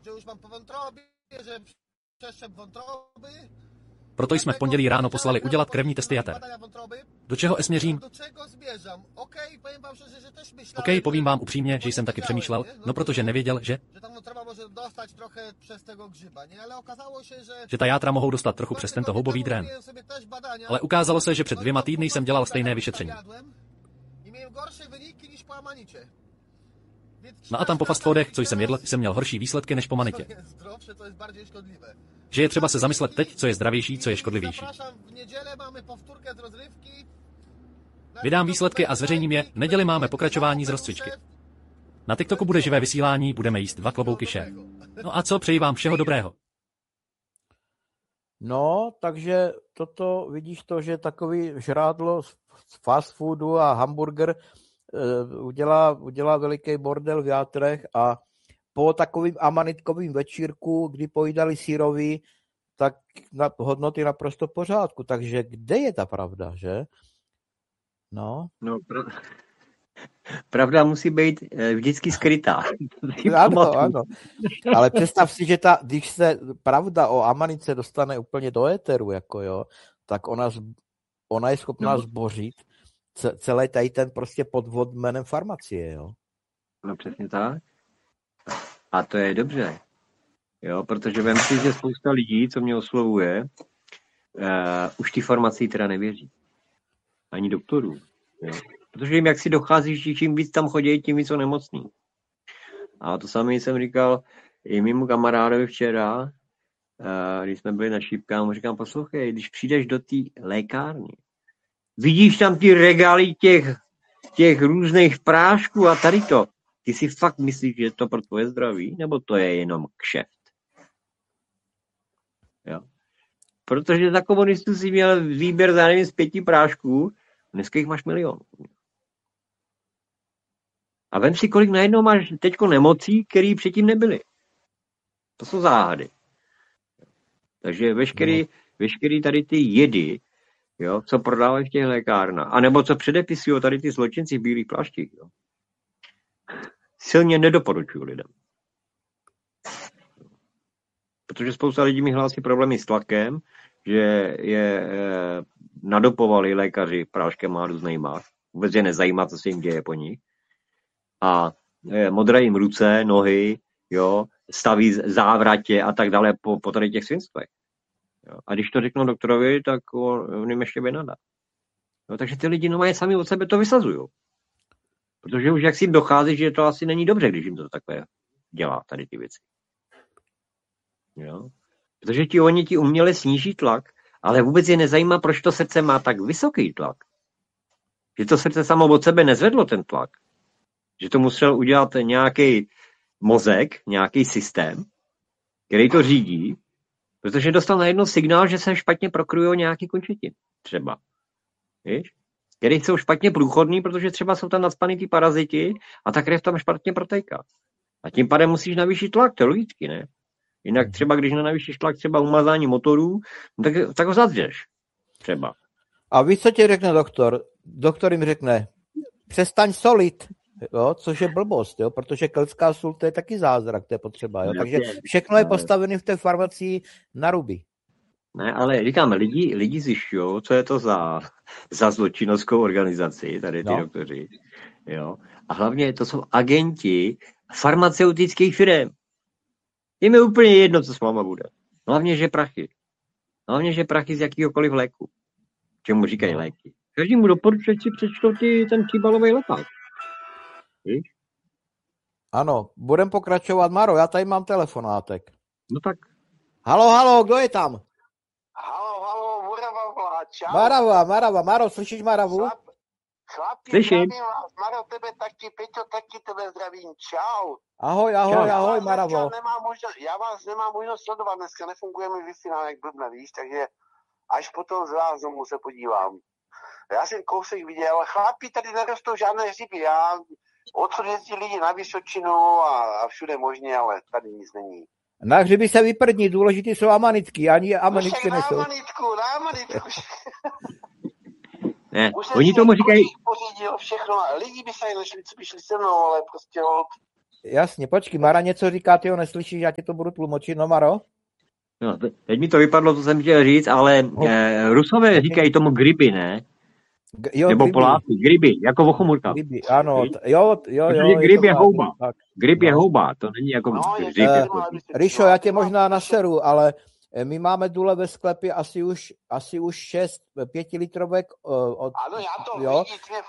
že už mám po wątrobie, že přešep wątroby. Proto jsme v pondělí ráno poslali udělat krevní testy jater. Do čeho směřím? OK, povím vám upřímně, že jsem taky přemýšlel, no protože nevěděl, že ta játra mohou dostat trochu přes tento houbový drén. Ale ukázalo se, že před 2 týdny jsem dělal stejné vyšetření. No a tam po fast foodech, co jsem jedl, jsem měl horší výsledky než po manitě. Že je třeba se zamyslet teď, co je zdravější, co je škodlivější. Vydám výsledky a zveřejním je, v neděli máme pokračování z rozcvičky. Na TikToku bude živé vysílání, budeme jíst 2 klobouky šéf. No a co, přeji vám všeho dobrého. No, takže toto, vidíš to, že takový žrádlo z fast foodu a hamburger udělá veliký bordel v játrech a po takovým amanitkovým večírku, kdy pojídali sírový, tak hodnoty naprosto v pořádku. Takže kde je ta pravda, že? No pravda musí být vždycky skrytá. Ano. Ale představ si, že když se pravda o amanice dostane úplně do éteru, jako jo, tak ona je schopná zbořit celý tady ten prostě podvod jménem farmacie, jo. No přesně tak. A to je dobře. Jo, protože vem si, že spousta lidí, co mě oslovuje, už ty farmacii teda nevěří. Ani doktorů. Jo. Protože jim jak si dochází, že čím víc tam chodí, tím víc jsou nemocný. A to samé jsem říkal i mému kamarádovi včera, když jsme byli na šípkách, mu říkám, poslouchej, když přijdeš do té lékárny, vidíš tam ty regály těch různých prášků a tady to. Ty si fakt myslíš, že je to pro tvoje zdraví, nebo to je jenom kšeft? Jo. Protože za komunistů si měl výběr za nevím z 5 prášků, dneska jich máš 1 000 000. A vem si, kolik najednou máš teďko nemocí, které předtím nebyly. To jsou záhady. Takže veškerý tady ty jedy, jo, co prodávají v těch lékárnách, anebo co předepisují tady ty zločinci v bílých pláštích, jo, silně nedoporučuju lidem. Protože spousta lidí mi hlásí problémy s tlakem, že je nadopovali lékaři práškem a různýma. Vůbec je nezajímá, co se jim děje po nich. A modrají jim ruce, nohy, jo, staví závratě a tak dále po tady těch svinstvech. Jo. A když to řeknou doktorovi, tak on jim ještě vynadá. Jo, takže ty lidi mají sami od sebe to vysazují. Protože už jak si jim dochází, že to asi není dobře, když jim to takové dělá, tady ty věci. Jo. Protože oni ti uměle sníží tlak, ale vůbec je nezajímá, proč to srdce má tak vysoký tlak. Že to srdce samo od sebe nezvedlo ten tlak. Že to musel udělat nějaký mozek, nějaký systém, který to řídí, protože dostal najednou signál, že se špatně prokrují nějaký končetiny. Třeba. Víš? Který jsou špatně průchodný, protože třeba jsou tam nacpaný ty paraziti a ta krev tam špatně protéká. A tím pádem musíš navýšit tlak, to je logicky, ne? Jinak třeba, když nenavýšíš tlak třeba umazání motorů, tak ho zadřeš. Třeba. A víš, co ti řekne doktor? Doktor jim řekne, přestaň solit, jo, což je blbost, jo, protože keltská sůl, to je taky zázrak, to je potřeba, jo, takže všechno je postavené v té farmacii na ruby. Ne, ale říkám, lidi zjišťují, co je to za zločinovskou organizaci, tady ty doktoři, jo, a hlavně to jsou agenti farmaceutických firm. Jim je úplně jedno, co s váma bude. Hlavně, že prachy. Hlavně, že prachy z jakýhokoliv léku. Čemu říkají léky. Každému doporučuje si přečtou ten příbalový lepák. Víš? Ano, budem pokračovat. Maro, já tady mám telefonátek. No tak. Halo, kdo je tam? Halo, Morava, čau. Marava. Maro, slyšíš Maravu? Chlapi, slyším. Maro, tebe taky, Peťo, taky tebe zdravím, čau. Ahoj, Maravo. Já vás nemám možnost sledovat, dneska nefunguje mi Wi-Fi, jak blbne, víš, takže až potom z záznamu se podívám. Já jsem kousek viděl, chlapi, tady nerostou žádné hřiby, já odsud jezdí lidi na Vysočinu a všude možně, ale tady nic není. Na hřiby se vyprdní, důležitý jsou amanitky, ani amanitky nejsou. Na amanitku. Ne, oni tomu říkají... Pořídil všechno, lidi by se našli, co by šli se mnou, ale prostě Jasně, počkej, Mara něco říká, ty ho neslyšíš, já ti to budu tlumočit, no Maro? No, teď mi to vypadlo, co jsem chtěl říct, ale Rusové říkají tomu griby, ne? Jo, Nebo griby. Poláci, griby, jako vochomurka. Griby, ano, jo, Protože grib je houba. Tak. Grib je houba, to není jako grib. Rišo, já tě možná naseru, ale my máme důle ve sklepě asi už 6 5-litrovek od... Ano, já to jo. vidím, ty mě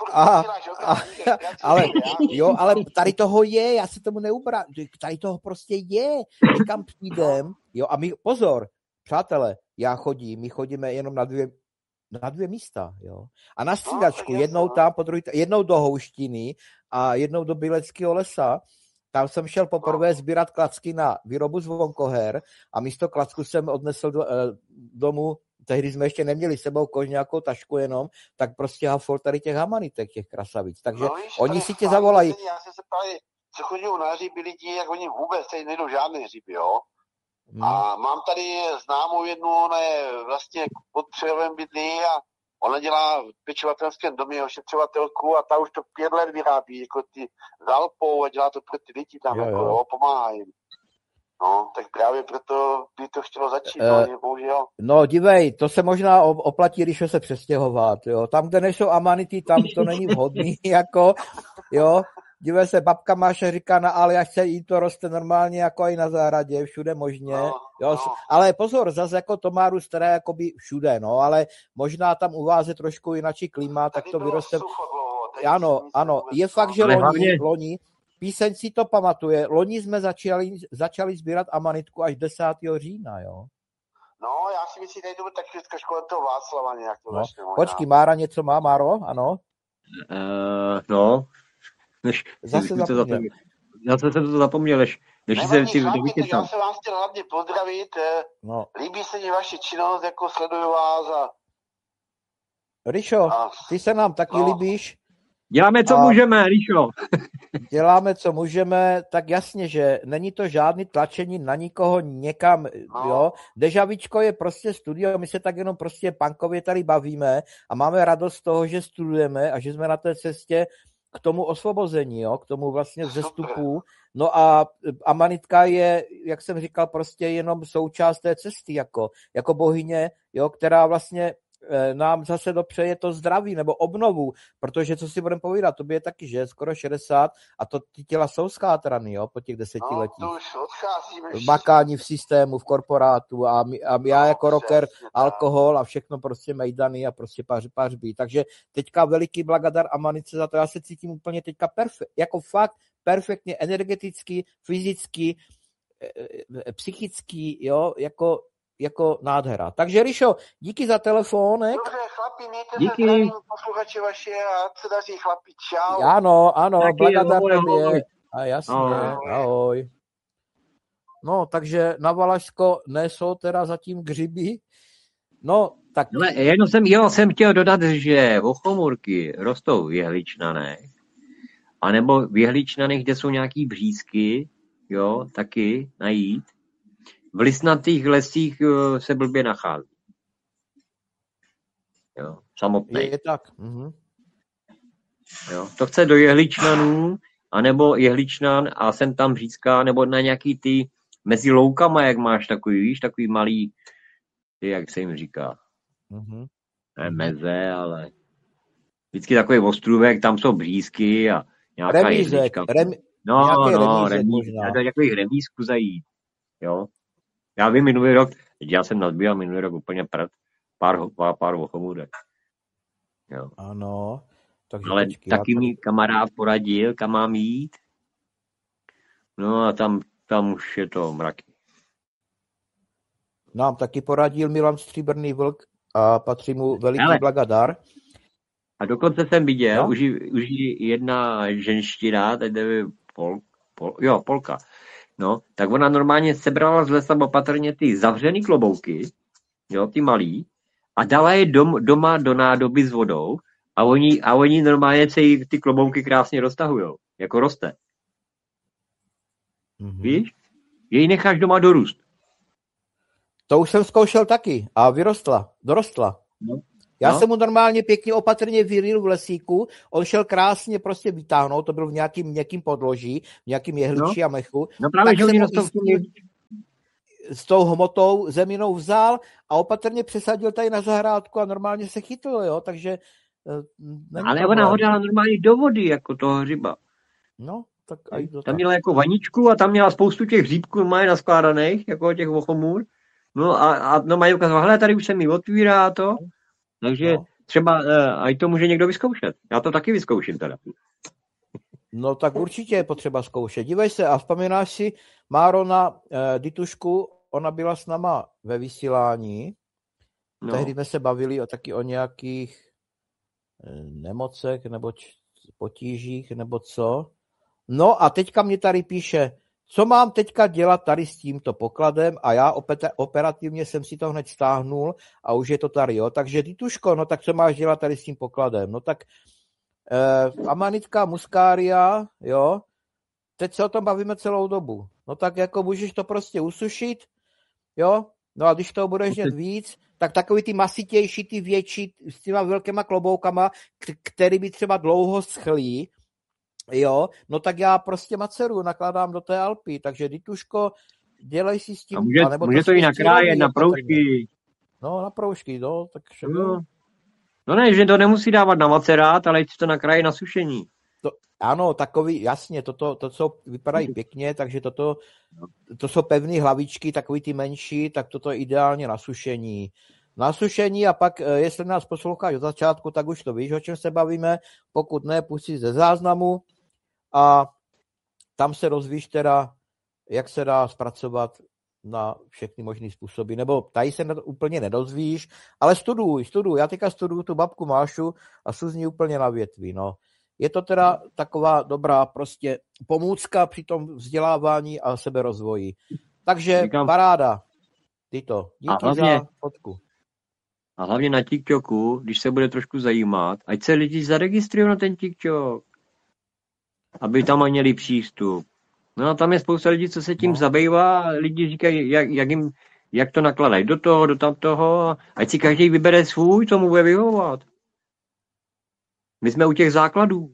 furt ale tady toho je, já se tomu neubrám, tady toho prostě je, my kam přijdem, jo, a my, pozor, přátelé, my chodíme jenom na dvě místa, jo. A na střídačku, jednou tam, jednou do Houštiny a jednou do Bíleckého lesa. Tam jsem šel poprvé sbírat klacky na výrobu zvonkoher a místo klacku jsem odnesl domů, tehdy jsme ještě neměli s sebou nějakou tašku jenom, tak prostě hafol tady těch hamanitek, těch krasavic. Takže oni si tě zavolají. Já jsem se ptali, co chodí na ryby lidi, jak oni vůbec tady nejdou žádné ryby, jo. A mám tady známou jednu, ona je vlastně pod Přerovem bydlí a ona dělá v pečovatelském domě ošetřovatelku a ta už to 5 let vyrábí, jako ty zalpou a dělá to pro ty lidi tam, jo, pomáhá jim. No, tak právě proto by to chtělo začít, bohužel. No, dívej, to se možná oplatí, když se přestěhovat, jo. Tam, kde nejsou amanity, tam to není vhodný, jako, jo. Dívej se, babka Máša říká na Aljašce, jí to roste normálně jako i na zahradě, všude možně. Jo, ale pozor, zase jako to má růst teda jakoby všude, no, ale možná tam u vás je trošku jinačí klima, tak to vyroste. Ano, je fakt, že loni, píseň si to pamatuje, loni jsme začali sbírat amanitku až 10. října, jo. No, já si myslím, že to bude taky škola toho Václava nějak to začne. Počkej, Mára něco má, Máro, ano? No. Zase jsem to zapomněl, než se ty já se vás chtěl hlavně pozdravit. No. Líbí se mi vaše činnost, jako sleduju vás a... Rišo, ty se nám taky líbíš. Děláme, co můžeme, Rišo. Děláme, co můžeme, tak jasně, že není to žádný tlačení na nikoho někam, jo. Dežavičko je prostě studio, my se tak jenom prostě punkově tady bavíme a máme radost z toho, že studujeme a že jsme na té cestě k tomu osvobození, jo, k tomu vlastně vzestupu. No a amanitka je, jak jsem říkal, prostě jenom součást té cesty, jako bohyně, jo, která vlastně nám zase dopřeje to zdraví nebo obnovu, protože co si budeme povídat, to by je taky, že skoro 60 a to ty těla jsou skátraný, jo, po těch 10 letích. No, to už odcházíme. V makání, v systému, v korporátu a já jako rocker, alkohol a všechno prostě mejdany a prostě pařbí. Takže teďka veliký blagadar Amanice za to, já se cítím úplně teďka jako fakt perfektně energeticky, fyzicky, psychicky, jo, jako nádhera. Takže Rišo, díky za telefonek. Dobře, chlapi, mějte se zdravím, posluchači vaše a co daří, chlapi, čau. Ano, blagadar tebě. A jasně, ahoj. No, takže na Valašsko nejsou teda zatím gřiby. No, tak... Ale jsem chtěl dodat, že ochomurky rostou v jehličnanech, anebo v jehličnanech, kde jsou nějaký břízky, jo, taky najít. V listnatých lesích se blbě nachází. Jo, samotný. Je tak. Jo, to chce do jehličnanů, anebo jehličnan a sem tam břízka, nebo na nějaký ty mezi loukama, jak máš takový, víš, takový malý, jak se jim říká. Ne meze, ale vždycky takový ostrůvek, tam jsou břízky a nějaká jehlička. Takových remízků zajít. Jo. Já vím minulý rok, já jsem nazbíral minulý rok úplně pár ochomůrek. Jo. Ano. Takže ale taky mi kamarád poradil, kam mám jít. No a tam už je to mraky. Nám taky poradil Milan Stříbrný vlk a patří mu veliký blagadar. A dokonce jsem viděl, už jedna ženština, tady Polka. No, tak ona normálně sebrala z lesa opatrně ty zavřený klobouky, jo, ty malý, a dala je doma do nádoby s vodou a oni normálně se ty klobouky krásně roztahujou, jako roste. Víš? Jej necháš doma dorůst. To už jsem zkoušel taky a dorostla. No. Já No. jsem mu normálně pěkně opatrně vyril v lesíku, on šel krásně prostě vytáhnout, to bylo v nějakým měkkým podloží, v nějakým jehličí a mechu. No právě, Tak že jsem oni ho rostou i s tou hmotou zeminou vzal a opatrně přesadil tady na zahrádku a normálně se chytl, jo, takže ale ona ho dala normálně do vody, jako toho hřiba. No, tak aj to Tam tak. měla jako vaničku a tam měla spoustu těch hříbků, mají naskládaných, jako těch ochomůr. No a no mají ukázat, hele, tady už se mi otvírá to, takže No. třeba aj to může někdo vyzkoušet. Já to taky vyzkouším teda. No tak určitě je potřeba zkoušet. Dívej se a vzpomínáš si, Máro, na Ditušku, ona byla s náma ve vysílání, No. tehdy jsme se bavili taky o nějakých nemocech nebo potížích nebo co. No a teďka mě tady píše, co mám teďka dělat tady s tímto pokladem a já operativně jsem si to hned stáhnul a už je to tady, jo. Takže Dituško, no tak co máš dělat tady s tím pokladem? No tak Amanitka muscaria, jo, teď se o tom bavíme celou dobu. No tak jako můžeš to prostě usušit, jo, no a když toho budeš jet víc, tak takový ty masitější, ty větší, s těma velkýma kloboukama, který by třeba dlouho schlí, jo, no tak já prostě maceru, nakládám do té Alpy, takže Dituško, dělej si s tím. A může to i na kráje, na proužky. No, na proužky, no, tak No ne, že to nemusí dávat na macerát, ale to na kraji na sušení. Ano, takový, jasně, to vypadají pěkně, takže to jsou pevné hlavičky, takový ty menší, tak toto je ideálně na sušení. Na sušení a pak, jestli nás posloucháš od začátku, tak už to víš, o čem se bavíme, pokud ne, pustí ze záznamu a tam se rozvíš teda, jak se dá zpracovat na všechny možný způsoby, nebo tady se úplně nedozvíš, ale studuj, já teďka studuju tu babku Mášu a jsou z ní úplně na větvi, no. Je to teda taková dobrá prostě pomůcka při tom vzdělávání a seberozvoji. Takže paráda, Tito, díky za fotku. A hlavně na TikToku, když se bude trošku zajímat, ať se lidi zaregistrují na ten TikTok, aby tam měli přístup. No a tam je spousta lidí, co se tím zabývá, lidi říkají, jak to nakladají do toho, do tamtoho, ať si každý vybere svůj, tomu bude vyhovovat. My jsme u těch základů.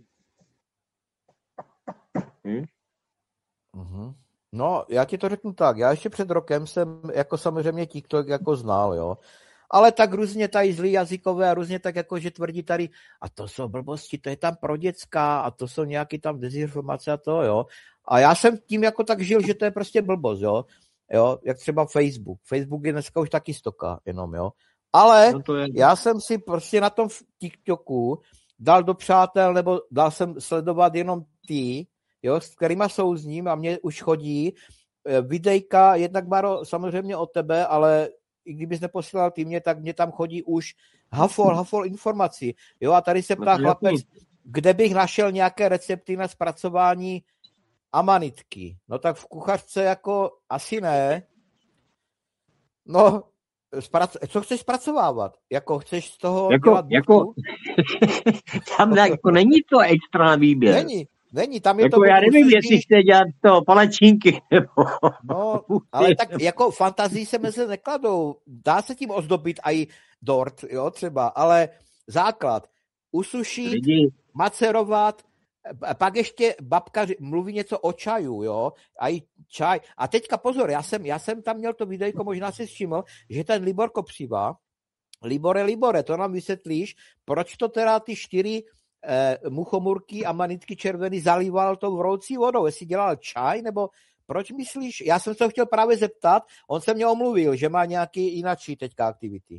No, já ti to řeknu tak, já ještě před rokem jsem jako samozřejmě TikTok jako znal, jo. Ale tak různě tady zlý jazykové a různě tak jako, že tvrdí tady, a to jsou blbosti, to je tam pro děcka a to jsou nějaký tam dezinformace a to, jo. A já jsem tím jako tak žil, že to je prostě blbost, jo. Jo, jak třeba Facebook. Facebook je dneska už taky stoka jenom, jo. Ale já jsem si prostě na tom TikToku dal do přátel, nebo dal jsem sledovat jenom ty, jo, s kterýma souzním a mě už chodí videjka, jednak Baro, samozřejmě od tebe, ale i kdybys neposílal ty mě, tak mě tam chodí už hafol informací. Jo, a tady se ptá chlapec, kde bych našel nějaké recepty na zpracování amanitky. No tak v kuchařce jako asi ne. No, co chceš zpracovávat? Jako chceš z toho dělat tam jako není to extra na výběr. Není, tam je jako to... Já nevím, jestli chce dělat to palačinky. No, ale tak jako fantazii se mezi nekladou. Dá se tím ozdobit i dort, jo, třeba, ale základ. Usušit, macerovat, pak ještě babka mluví něco o čaju, jo, a i čaj. A teďka pozor, já jsem tam měl to videjko, možná si všiml, že ten Libor Kopřiva, Libore, to nám vysvětlíš, proč to teda ty 4 muchomurky a manitky červený zalíval tou vroucí vodou, jestli dělal čaj, nebo proč myslíš? Já jsem se chtěl právě zeptat, on se mě omluvil, že má nějaký jináčí teďka aktivity.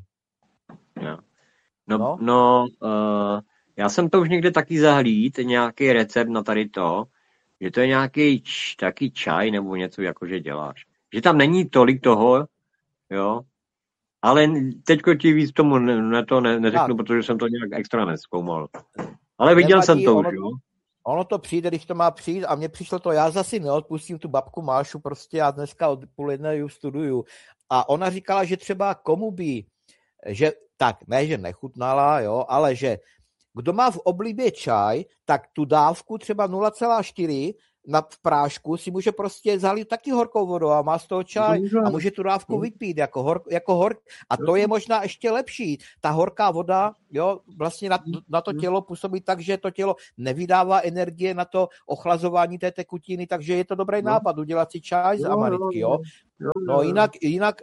Já jsem to už někde taky zahlíd, nějaký recept na tady to, že to je nějaký taky čaj nebo něco, jakože děláš. Že tam není tolik toho, jo, ale teďko ti víc tomu neřeknu, protože jsem to nějak extra nezkoumal. Ale viděl jsem to už, jo. Ono to přijde, když to má přijít a mně přišlo to, já zase neodpustím tu babku Mášu, prostě já dneska od 12:30 studuju. A ona říkala, že třeba komu by, že tak, ne, že nechutnala, jo, ale že kdo má v oblibě čaj, tak tu dávku třeba 0,4 v prášku si může prostě zalít taky horkou vodou a má z toho čaj a může tu dávku vypít jako a to je možná ještě lepší. Ta horká voda, jo, vlastně na to tělo působí tak, že to tělo nevydává energie na to ochlazování té tekutiny, takže je to dobrý nápad udělat si čaj z amanitky, jo. No jinak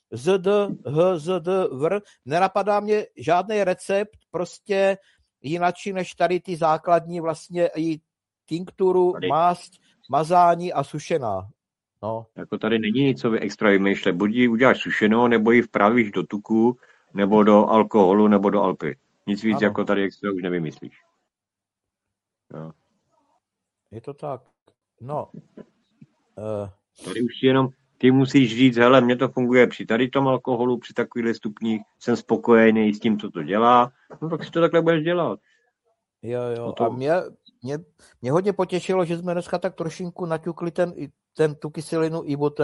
nenapadá mě žádný recept, prostě jinačí než tady ty základní vlastně i tinkturu, mást, mazání a sušená. No. Jako tady není nic, co by extra vymýšlet. Buď ji uděláš sušenou, nebo ji vpravíš do tuku, nebo do alkoholu, nebo do Alpy. Nic víc jako tady extra už nevymyslíš. Jo. Je to tak. No. Tady už jenom ty musíš říct, hele, mně to funguje při tady tom alkoholu, při takovýchhle stupních, jsem spokojený s tím, co to dělá, no tak si to takhle budeš dělat. Jo. A mě hodně potěšilo, že jsme dneska tak trošinku naťukli tu kyselinu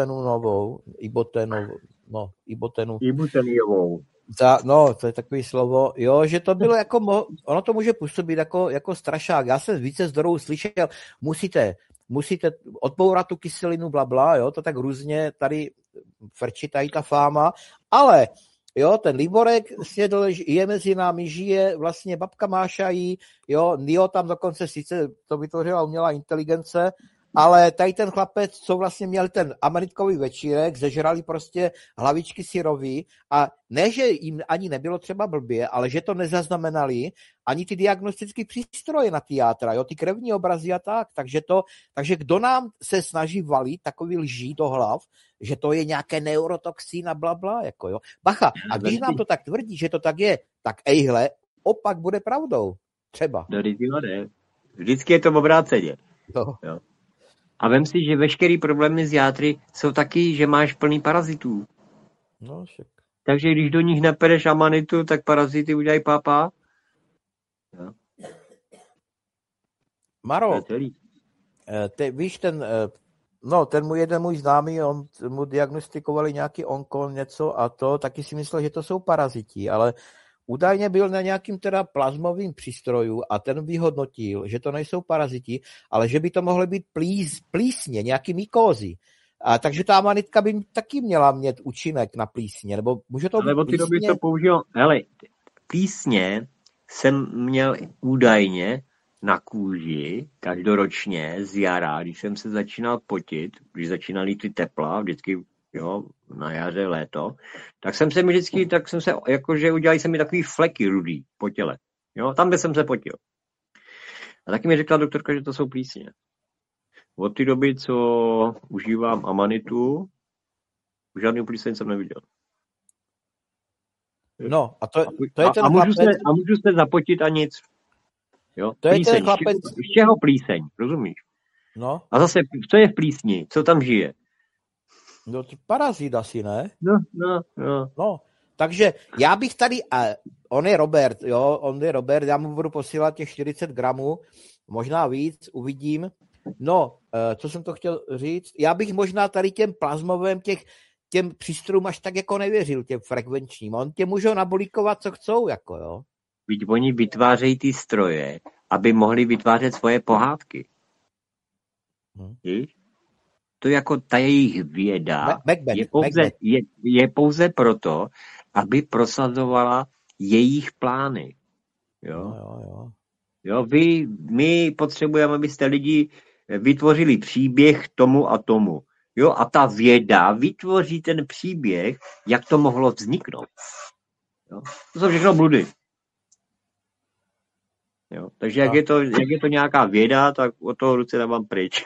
Ibuteniovou. No, to je takový slovo. Jo, že to bylo jako, ono to může působit jako strašák. Já jsem více zdrojů slyšel, musíte odbourat tu kyselinu, blabla, jo, to tak různě tady frčí tady ta fáma, ale jo, ten Liborek snědl, je mezi námi, žije, vlastně babka Mášají, jo, Nio tam dokonce sice to vytvořila umělá inteligence, ale tady ten chlapec, co vlastně měl ten amanitkový večírek, zežrali prostě hlavičky syrový a ne, že jim ani nebylo třeba blbě, ale že to nezaznamenali ani ty diagnostické přístroje na ty játra, jo, ty krevní obrazy a tak. Takže kdo nám se snaží valit takový lží do hlav, že to je nějaké neurotoxín a blabla, jako jo. Bacha, a když nám to tak tvrdí, že to tak je, tak ejhle, opak bude pravdou. Třeba. Vždycky je to obráceně. No. Jo. A vem si, že veškerý problémy s játry jsou taky, že máš plný parazitů. No, však. Takže když do nich napereš amanitu, tak parazity udělají pápa. Jo. Maro, víš, ten můj známý, on mu diagnostikovali nějaký onkol, něco a to, taky si myslel, že to jsou paraziti, ale údajně byl na nějakým teda plazmovým přístroju a ten vyhodnotil, že to nejsou paraziti, ale že by to mohly být plísně, nějaký mykózy. A takže ta amanitka by taky měla mít účinek na plísně, nebo může to být plísně? Ale od té doby to použil, hele, plísně jsem měl údajně na kůži každoročně z jara, když jsem se začínal potit, když začínaly ty tepla, vždycky, jo, na jaře, léto, tak jsem se jakože udělali se mi takový fleky rudý po těle. Jo, tam, kde jsem se potil. A taky mi řekla doktorka, že to jsou plísně. Od té doby, co užívám amanitu, už žádný plíseň jsem neviděl. No, a to je ten chlapec. A můžu se zapotit a nic. Jo? To plíseň, je ten chlapec. Z čeho plíseň, rozumíš? No. A zase, co je v plísni? Co tam žije? No, parazit asi, ne? No. Takže já bych tady, on je Robert, já mu budu posílat těch 40 gramů, možná víc, uvidím. No, co jsem to chtěl říct? Já bych možná tady těm plazmovým, těm přístrojům až tak jako nevěřil, těm frekvenčním. On tě můžou nabolíkovat, co chcou, jako jo. Víš, oni vytvářejí ty stroje, aby mohli vytvářet svoje pohádky. Víš? To jako ta jejich věda je pouze proto, aby prosazovala jejich plány. Jo, my potřebujeme, abyste lidi vytvořili příběh tomu a tomu. Jo, a ta věda vytvoří ten příběh, jak to mohlo vzniknout. Jo? To jsou všechno bludy. Jo? Takže jak je to nějaká věda, tak od toho ruce dávám pryč.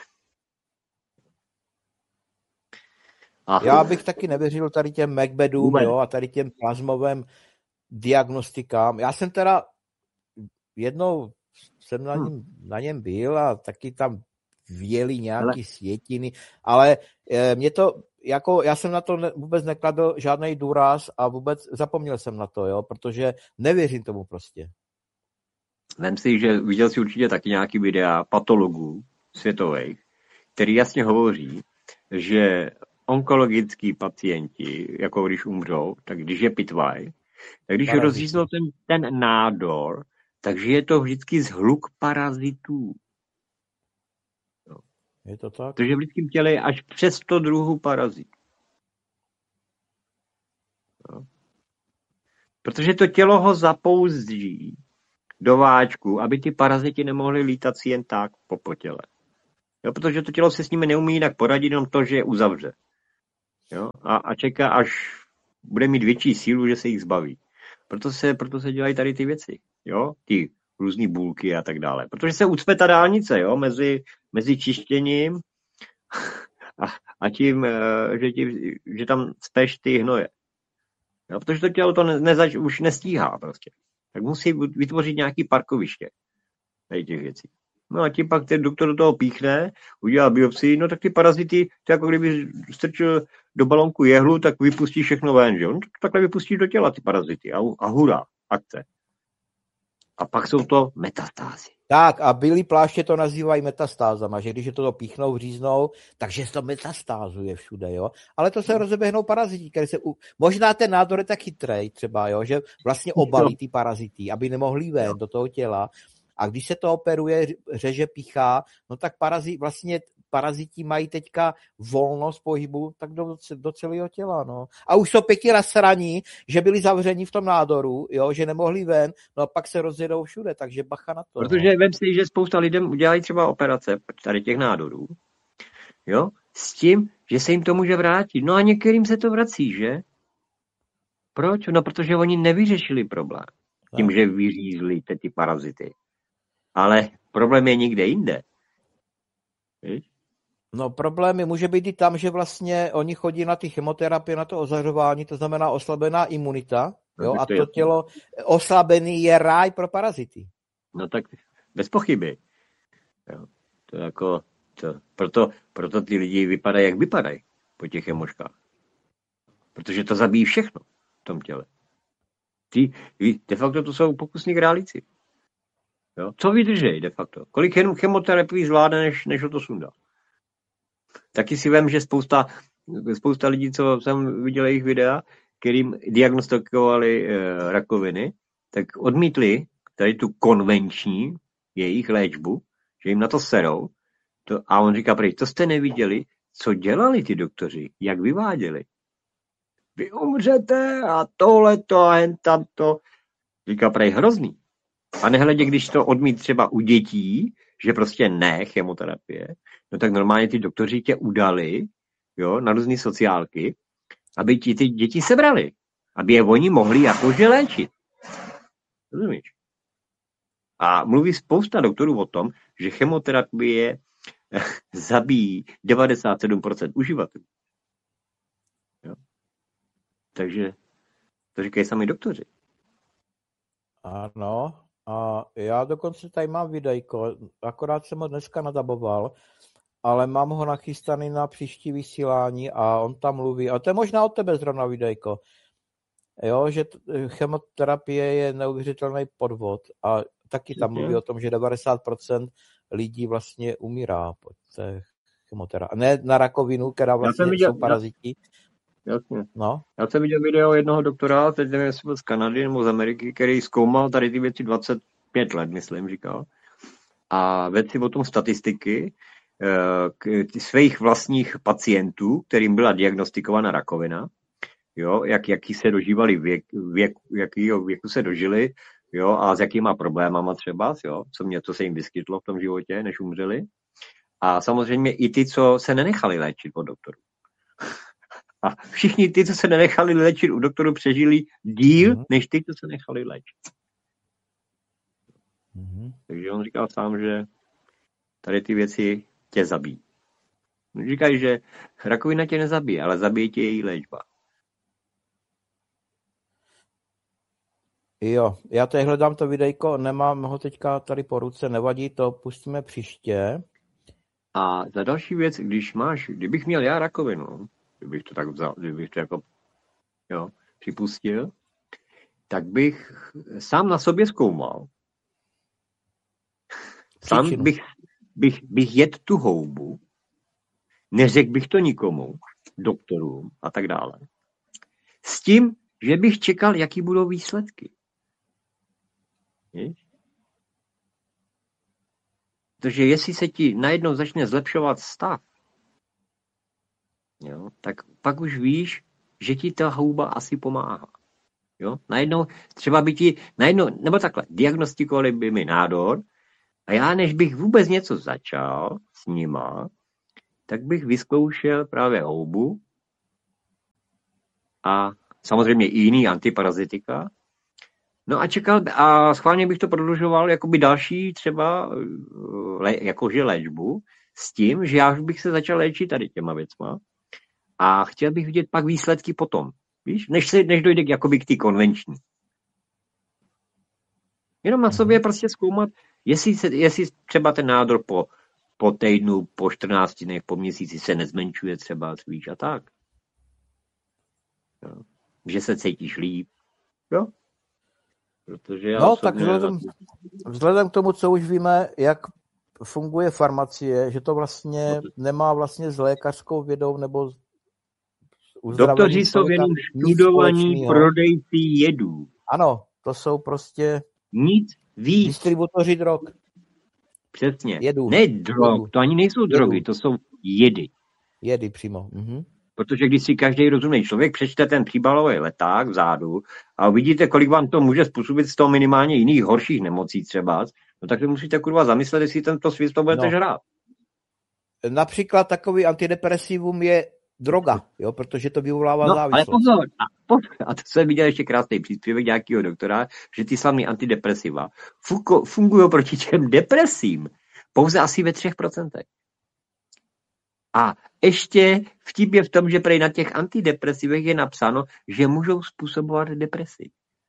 Já bych taky nevěřil tady těm Macbethům, jo, a tady těm plazmovým diagnostikám. Já jsem teda jednou jsem na něm byl a taky tam věli nějaký světiny, ale mě to, jako já jsem na to vůbec nekladl žádný důraz a vůbec zapomněl jsem na to, jo, protože nevěřím tomu prostě. Vem si, že viděl si určitě taky nějaký videa patologů světových, který jasně hovoří, že onkologický pacienti, jako když umřou, tak když je pitvaj, tak když rozříznou ten nádor, takže je to vždycky zhluk parazitů. Je to tak? Protože v lidském těle je až přes 100 druhů parazit. No. Protože to tělo ho zapouzdí do váčku, aby ty paraziti nemohli lítat si jen tak po těle. Jo, protože to tělo se s nimi neumí jinak poradit, jenom to, že je uzavře. Jo? A čeká, až bude mít větší sílu, že se jich zbaví. Proto se dělají tady ty věci. Jo? Ty různý bulky a tak dále. Protože se ucpe ta dálnice, jo? Mezi čištěním a tím, že tam speš ty hnoje. Jo? Protože to tělo to už nestíhá prostě. Tak musí vytvořit nějaký parkoviště tady těch věcí. No a tím pak ten doktor do toho píchne, udělá biopsii, no tak ty parazity, to jako kdyby strčil do balonku jehlu, tak vypustí všechno ven, že jo? No, takhle vypustí do těla ty parazity a hurá, akce. A pak jsou to metastázy. Tak a bílý pláště to nazývají metastázama, že když je to píchnou, říznou, takže se to metastázuje všude, jo. Ale to se rozeběhnou paraziti, které se možná ten nádor je tak chytrej třeba, jo, že vlastně obalí ty parazity, aby nemohli ven do toho těla. A když se to operuje, řeže, píchá, no tak paraziti mají teďka volnost pohybu tak do celého těla, no. A už jsou pěkně nasraní, že byli zavřeni v tom nádoru, jo, že nemohli ven, no a pak se rozjedou všude, takže bacha na to. Protože vem si, že spousta lidem udělají třeba operace tady těch nádorů, jo, s tím, že se jim to může vrátit. No a některým se to vrací, že? Proč? No protože oni nevyřešili problém tím, že vyřízli ty parazity. Ale problém je někde jinde. Víš? No problém může být i tam, že vlastně oni chodí na ty chemoterapie, na to ozařování, to znamená oslabená imunita, jo, a to tělo oslabený je ráj pro parazity. No tak bez pochyby. Jo. To jako, proto ty lidi vypadají, jak vypadají po těch chemoškách. Protože to zabíjí všechno v tom těle. De facto to jsou pokusní králíci. Jo? Co vydržej de facto? Kolik jenom chemoterapii zvládne, než ho to sundá? Taky si vem, že spousta lidí, co jsem viděl jejich videa, kterým diagnostikovali rakoviny, tak odmítli tady tu konvenční jejich léčbu, že jim na to serou. A on říká, to jste neviděli, co dělali ty doktoři, jak vyváděli. Vy umřete a tohleto a jen tamto. Říká, hrozný. A nehledě, když to odmít třeba u dětí, že prostě ne chemoterapie, no tak normálně ty doktoři tě udali, jo, na různý sociálky, aby ti ty děti sebrali. Aby je oni mohli jakože léčit. Rozumíš? A mluví spousta doktorů o tom, že chemoterapie zabíjí 97% uživatelů. Jo? Takže to říkají sami doktoři. Ano, a já dokonce tady mám videjko, akorát jsem ho dneska nadaboval, ale mám ho nachystaný na příští vysílání a on tam mluví, a to je možná od tebe zrovna videjko, jo, že chemoterapie je neuvěřitelný podvod a taky tam mluví o tom, že 90% lidí vlastně umírá po té chemoterapii. Ne na rakovinu, která vlastně jsou paraziti. Jasně. No. Já jsem viděl video jednoho doktora, teď nevím, jestli byl z Kanady nebo z Ameriky, který zkoumal tady ty věci 25 let, myslím, říkal. A vedl si o tom statistiky svých vlastních pacientů, kterým byla diagnostikovaná rakovina, jo, jaký se dožívali jakýho věku se dožili, jo, a s jakýma problémama třeba, jo, co se jim vyskytlo v tom životě, než umřeli. A samozřejmě i ty, co se nenechali léčit od doktorů. A všichni ty, co se nenechali léčit u doktoru, přežili díl, než ty, co se nechali léčit. Takže on říkal sám, že tady ty věci tě zabíjí. Říkají, že rakovina tě nezabije, ale zabije tě její léčba. Jo, já tady hledám to videjko, nemám ho teďka tady po ruce, nevadí, to pustíme příště. A za další věc, kdybych měl já rakovinu, kdybych to tak vzal, kdybych to jako připustil, tak bych sám na sobě zkoumal. Sám bych jedl tu houbu, neřekl bych to nikomu, doktorům a tak dále. S tím, že bych čekal, jaký budou výsledky. Víš? Protože jestli se ti najednou začne zlepšovat stav, jo, tak pak už víš, že ti ta houba asi pomáhá. Jo? Najednou, třeba by ti, nebo takhle, diagnostikovali by mi nádor a já, než bych vůbec něco začal s nima, tak bych vyzkoušel právě houbu a samozřejmě i jiný antiparazitika. No a čekal, a schválně bych to prodlužoval jakoby další třeba jakože léčbu s tím, že já už bych se začal léčit tady těma věcma a chtěl bych vidět pak výsledky potom. Víš, než dojde jakoby k té konvenční. Jenom na sobě prostě zkoumat, jestli třeba ten nádor po týdnu, po 14 dnech, po měsíci se nezmenšuje třeba, víš, a tak. Jo. Že se cítíš líp. Jo? Protože já tak vzhledem k tomu, co už víme, jak funguje farmacie, že to vlastně nemá vlastně s lékařskou vědou nebo doktoři jsou jenom študovaní prodejci jedů. Ano, to jsou prostě nic víc. Distributoři drog. Přesně. Jedů. Ne drog, to ani nejsou drogy, to jsou jedy. Jedy přímo. Mhm. Protože když si každý rozumný člověk přečte ten příbalový leták vzadu a uvidíte, kolik vám to může způsobit z toho minimálně jiných horších nemocí třeba, no tak to musíte kurva zamyslet, jestli tento svět to budete žrát. Například takový antidepresivum je droga, jo, protože to vyvolává závislost. Ale pozor, a to jsem viděl ještě krásný příspěvek nějakého doktora, že ty samé antidepresiva fungují proti těm depresím pouze asi ve 3%. A ještě vtip je v tom, že prej na těch antidepresivech je napsáno, že můžou způsobovat depresi.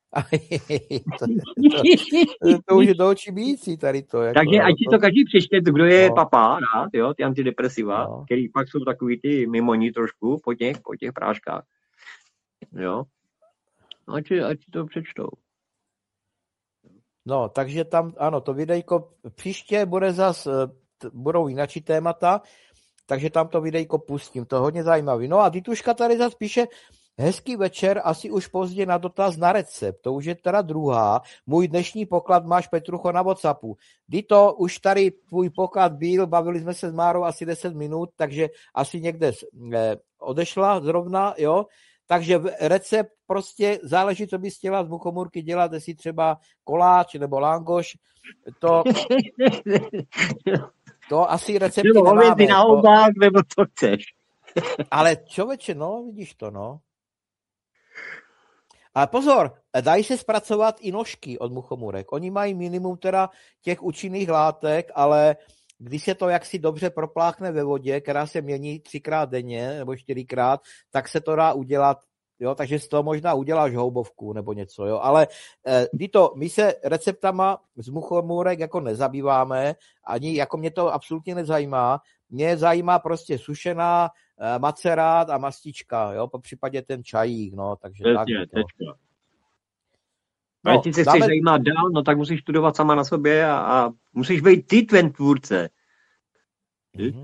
to už je do očí bíjící tady to. Jako, takže ať si to každý přečte, kdo je papá rád, jo, ty antidepresiva, který pak jsou takový ty mimoní trošku po těch práškách. Jo. Ať si to přečtou. No, takže tam, ano, to videjko příště bude budou jinačí témata, takže tam to videjko pustím, to je hodně zajímavý. No a Tituška tady zase píše, hezký večer, asi už pozdě na dotaz na recept, to už je teda druhá. Můj dnešní poklad máš, Petrucho, na WhatsAppu. Dito, už tady tvůj poklad byl, bavili jsme se s Márou asi 10 minut, takže asi někde odešla zrovna, jo. Takže recept prostě záleží, co bys chtěla z muchomůrky dělat, jestli třeba koláč nebo langoš, to asi recepty nemáme. Na houbách, nebo co chceš. Ale člověče, no, vidíš to, no. Ale pozor, dají se zpracovat i nožky od muchomůrek. Oni mají minimum teda těch účinných látek, ale když se to jaksi dobře propláchne ve vodě, která se mění 3x denně nebo 4x, tak se to dá udělat, jo, takže z toho možná uděláš houbovku nebo něco, jo, ale my se receptama z muchomůrek jako nezabýváme, ani jako mě to absolutně nezajímá, mě zajímá prostě sušená macerát a mastička, jo, po případě ten čajík, no, takže přesně, tak. Tečka. No, ale ty se chceš zajímat dál, no tak musíš studovat sama na sobě a musíš být ty ten tvůrce. Mm-hmm.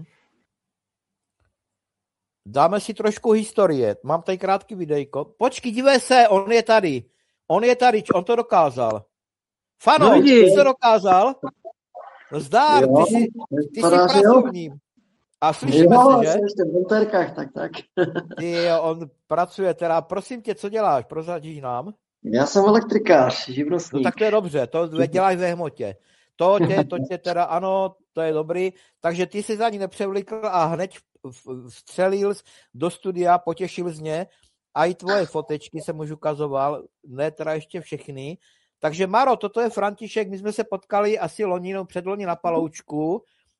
Dáme si trošku historie. Mám tady krátký videjko. Počkej, dívej se, on je tady, on to dokázal. Fano, no, ty to dokázal? No zdár, jo, ty jsi pracovním. A slyšíme se, že? Ještě v monterkách, tak. Jo, on pracuje teda. Prosím tě, co děláš? Prozradíš nám? Já jsem elektrikář, živnostník. No tak to je dobře, to děláš ve hmotě. To tě teda, ano, to je dobrý. Takže ty jsi za ní nepřevlikl a hned vstřelil do studia, potěšil z ně. A i tvoje fotečky jsem už ukazoval, ne teda ještě všechny. Takže Maro, toto je František, my jsme se potkali asi předloni na Paloučku.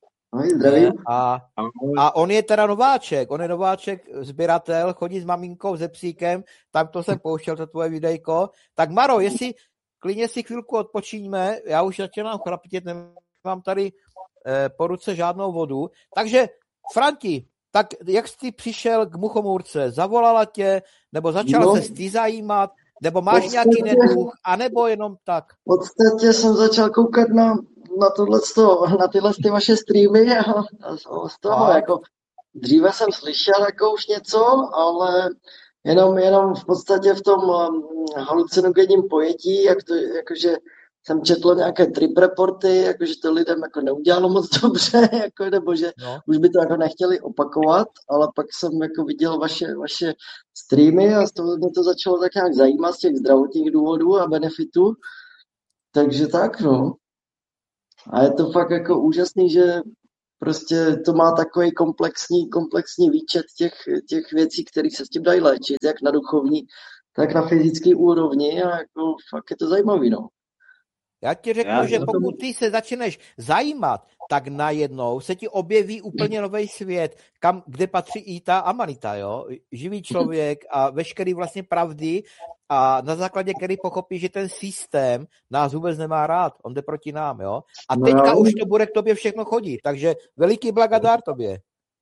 A on je teda nováček, sběratel, chodí s maminkou, se psíkem, tam to jsem pouštěl, to tvoje videjko. Tak Maro, jestli klidně si chvilku odpočíňme, já už začínám chrapět, nemám tady po ruce žádnou vodu. Takže Franti, tak jak jsi přišel k muchomůrce? Zavolala tě, nebo začala se ty zajímat, nebo máš nějaký neduch, anebo jenom tak? V podstatě jsem začal koukat na tyhle vaše streamy a z toho, jako dříve jsem slyšel jako už něco, ale jenom v podstatě v tom halucinogenním pojetí, jakože jsem četl nějaké trip reporty, jakože to lidem jako neudělalo moc dobře, jako, nebo že už by to jako nechtěli opakovat, ale pak jsem jako viděl vaše streamy a z toho mě to začalo tak nějak zajímat z těch zdravotních důvodů a benefitů. Takže tak, no. A je to fakt jako úžasný, že prostě to má takový komplexní výčet těch věcí, které se s tím dají léčit, jak na duchovní, tak na fyzické úrovni a jako fakt je to zajímavý, no. Já ti řeknu, že pokud ty se začneš zajímat, tak najednou se ti objeví úplně nový svět, kde patří i ta amanita, jo? Živý člověk a veškerý vlastně pravdy a na základě který pochopí, že ten systém nás vůbec nemá rád, on jde proti nám, jo? A teďka už to bude k tobě všechno chodit, takže veliký blagadár tobě.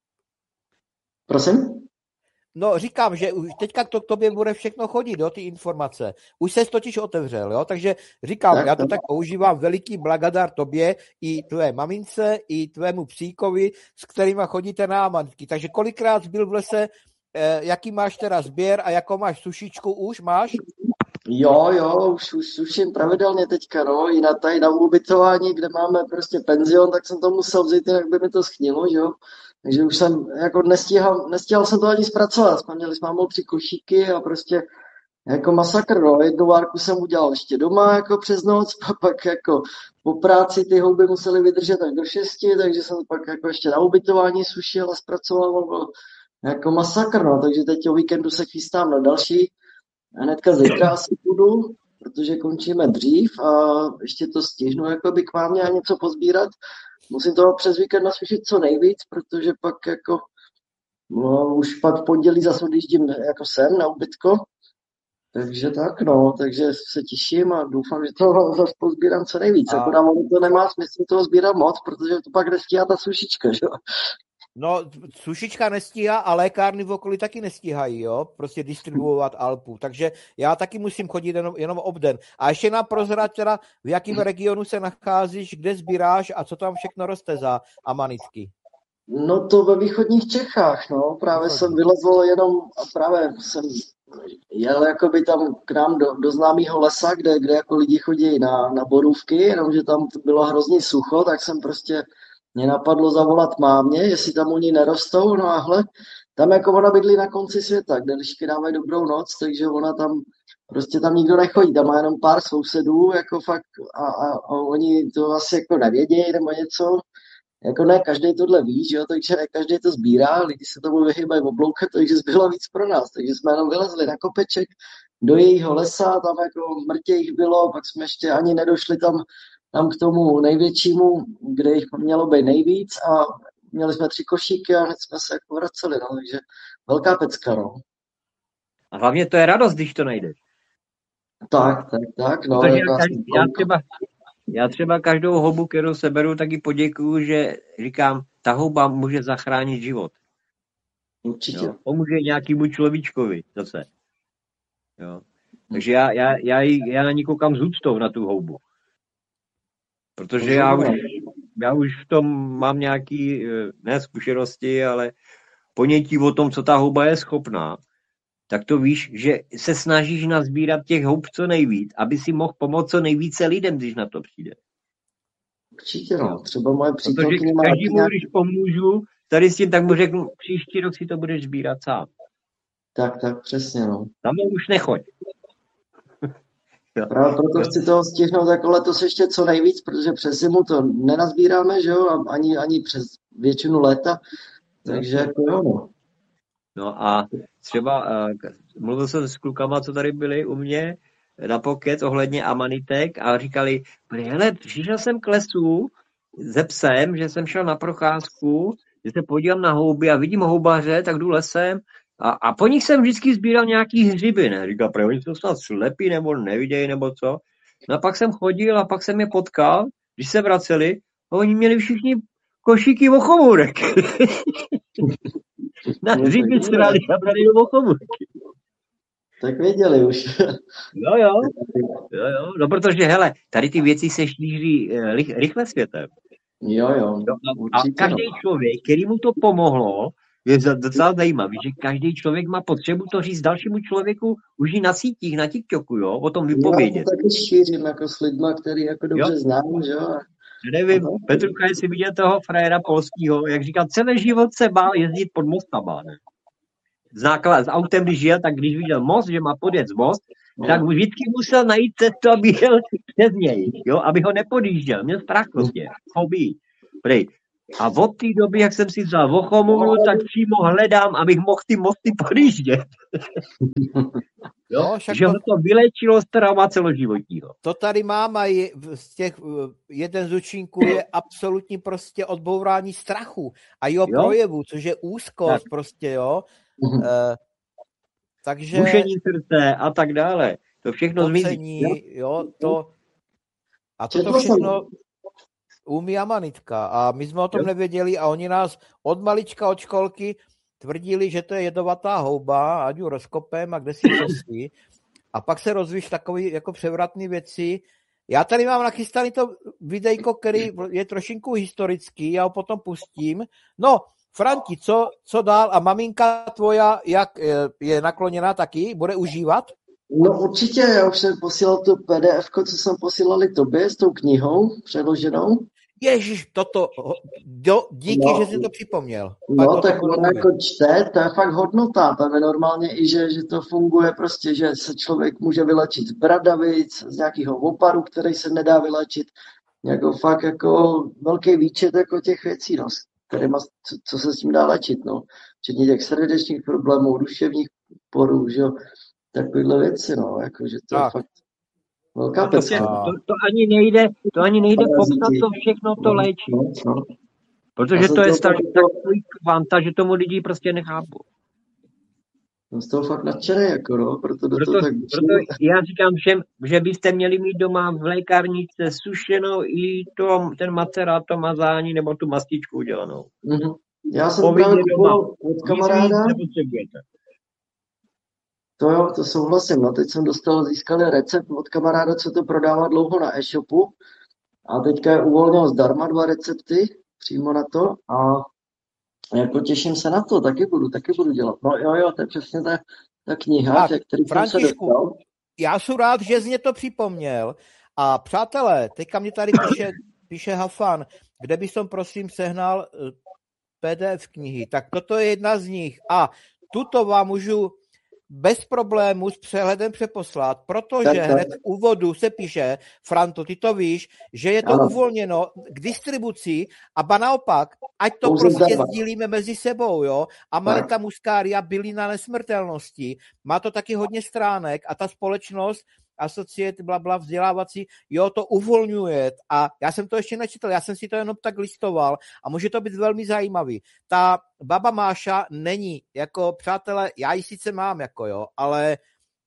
Prosím? No, říkám, že už teďka to k tobě bude všechno chodit, jo, ty informace. Už ses totiž otevřel, jo, takže říkám, já to tak používám, veliký blagadár tobě, i tvé mamince, i tvému příkovi, s kterýma chodíte na amanitky. Takže kolikrát byl v lese, jaký máš teda sběr a jakou máš sušičku už, máš? Jo, už suším pravidelně teďka, no, i na ubytování, kde máme prostě penzion, tak jsem to musel vzít, jinak by mi to schnilo, že jo. Takže už jsem jako nestíhal jsem to ani zpracovat. Měli jsme mámou 3 košíky a prostě jako masakr, no. Jednu várku jsem udělal ještě doma jako přes noc, pak jako po práci ty houby musely vydržet až do 6, takže jsem pak jako ještě na ubytování sušil a zpracoval jako masakr, no. Takže teď o víkendu se chystám na další. Hnedka zítra asi půjdu, protože končíme dřív a ještě to stihnu jakoby k mámě a něco pozbírat. Musím toho přes víkend nasušit co nejvíc, protože pak jako už pak v pondělí zase odjíždím jako sem na ubytko. Takže tak, no, takže se těším a doufám, že toho zase pozbírám co nejvíc. Akorát to nemá smysl toho sbírat moc, protože to pak nestíhá ta sušička, že jo. No, sušička nestíhá a lékárny v okolí taky nestíhají, jo, prostě distribuovat Alpu. Takže já taky musím chodit jenom obden. A ještě nám prozrať teda, v jakém regionu se nacházíš, kde sbíráš a co tam všechno roste za amanitky. No to ve východních Čechách, no, právě jsem vylezl jenom a právě jsem jel jakoby tam k nám do známého lesa, kde jako lidi chodí na borůvky, jenomže tam bylo hrozně sucho, tak jsem prostě mě napadlo zavolat mámě, jestli tam oni nerostou, no a hle, tam jako ona bydlí na konci světa, kde lišky dávají dobrou noc, takže ona tam, prostě tam nikdo nechodí, tam má jenom pár sousedů, jako fakt, a oni to asi jako nevědějí nebo něco, jako ne každý tohle ví, že jo, takže ne každý to sbírá, lidi se tomu vyhýbají obloukat, takže zbylo víc pro nás, takže jsme jenom vylezli na kopeček do jejího lesa, tam jako mrtě jich bylo, pak jsme ještě ani nedošli tam k tomu největšímu, kde jich mělo být nejvíc a měli jsme 3 košíky a hned jsme se jako vraceli, no, takže velká pecka, no. A hlavně to je radost, když to najdeš. Tak, no. Já třeba každou houbu, kterou seberu, taky poděkuju, že říkám, ta houba může zachránit život. Určitě. Jo, pomůže nějakému človíčkovi zase. Jo. Takže já na ní koukám s úctou na tu houbu. Protože já už v tom mám nějaký, ne zkušenosti, ale ponětí o tom, co ta houba je schopná. Tak to víš, že se snažíš nazbírat těch houb co nejvíc, aby si mohl pomoct co nejvíce lidem, když na to přijde. Určitě, no. Třeba moje přítelkyně protože každému, když pomůžu tady s tím, tak mu řeknu, příští rok si to budeš sbírat sám. Tak, přesně, no. Tam už nechoď. Právě proto chci toho stihnout jako letos ještě co nejvíc, protože přes zimu to nenazbíráme, že jo, ani přes většinu léta, takže jako jo, no. No a třeba mluvil jsem s klukama, co tady byli u mě na pokec ohledně amanitek a říkali, hele, přišel jsem k lesu se psem, že jsem šel na procházku, že se podívám na houby a vidím houbaře, tak jdu lesem a po nich jsem vždycky sbíral nějaký hřiby, ne? Říkal, protože oni jsou snad slepí nebo nevidějí nebo co. No a pak jsem chodil a pak jsem je potkal, když se vraceli a oni měli všichni košíky ochomůrek. Na hřiby srali a brali do ochomůrky. Tak věděli už. Jo. No protože, hele, tady ty věci se šíří rychle světem. Jo. A každý člověk, který mu to pomohlo, je docela zajímavý, že každý člověk má potřebu to říct dalšímu člověku už i na sítích, na TikToku, jo, o tom Já vypovědět. to taky šířím jako s lidma, který jako dobře Jo? znám, že jo. Já nevím, Petrucha, jestli viděl toho frajera polskýho, jak říkal, celý život se bál jezdit pod mostama, ne? S autem, když jel, tak když viděl most, že má podjet most, tak vždycky musel najít cestu, aby jel přes něj, jo, aby ho nepodjížděl. Měl strach prostě, hobby. Prej. A od té doby, jak jsem si vzal Vochomuru, tak přímo hledám, abych mohl ty mosty podjíždět. Jo? No, však Že ho to vylečilo z trauma celoživotního. To tady mám a z těch, jeden z účinků je absolutní prostě odbourání strachu a jeho projevu, což je úzkost tak. Prostě, jo. Takže... Bušení srdce a tak dále. To všechno zmizí. Jo, to... A toto všechno umí Amanitka. A my jsme o tom nevěděli a oni nás od malička, od školky tvrdili, že to je jedovatá houba, ať ju rozkopem a kde si cestí. A pak se rozvíš takový jako převratný věci. Já tady mám nachystaný to videjko, který je trošinku historický, já ho potom pustím. No, Franti, co dál? A maminka tvoja, jak je nakloněná taky? Bude užívat? No určitě, já už jsem posílal tu PDF, co jsem posílali tobě s tou knihou přeloženou. Ježiš, díky, že jsi to připomněl. No, tak on jako čte, to je fakt hodnota, tam je normálně i, že to funguje prostě, že se člověk může vylečit z bradavic, z nějakého oparu, který se nedá vylečit, jako fakt jako velký výčet jako těch věcí, no, kterýma, co se s tím dá léčit, no, včetně těch srdečních problémů, duševních porů, že jo, takovýhle věci, no, jakože to je fakt velká pecka. To ani nejde popsat, to všechno to léčí. Protože to je takový kvanta, že tomu lidi prostě nechápou. Jsem z toho fakt nadšený, jako no, proto já říkám všem, že byste měli mít doma v lékárničce sušenou i ten macerát, to mazání nebo tu mastičku udělanou. Mm-hmm. Já jsem právě kupoval od kamaráda. To souhlasím, no teď jsem získal recept od kamaráda, co to prodává dlouho na e-shopu a teďka je uvolnil zdarma 2 recepty přímo na to a jako těším se na to, taky budu dělat. No jo, to je přesně ta kniha, který jsem se dostal. Já jsem rád, že jsi mě to připomněl a přátelé, teďka mě tady píše Hafan, kde bych som prosím sehnal PDF knihy, tak toto je jedna z nich a tuto vám můžu bez problému s přehledem přeposlat, protože hned v úvodu se píše, Franto, ty to víš, že je to uvolněno k distribuci a ba naopak, ať to prostě sdílíme mezi sebou, jo. Amanita Muscaria, bylina nesmrtelnosti, má to taky hodně stránek a ta společnost Associate, blabla, vzdělávací, jo, to uvolňuje a já jsem to ještě nečetl, já jsem si to jenom tak listoval a může to být velmi zajímavý. Ta baba Máša není, jako přátelé, já ji sice mám, jako jo, ale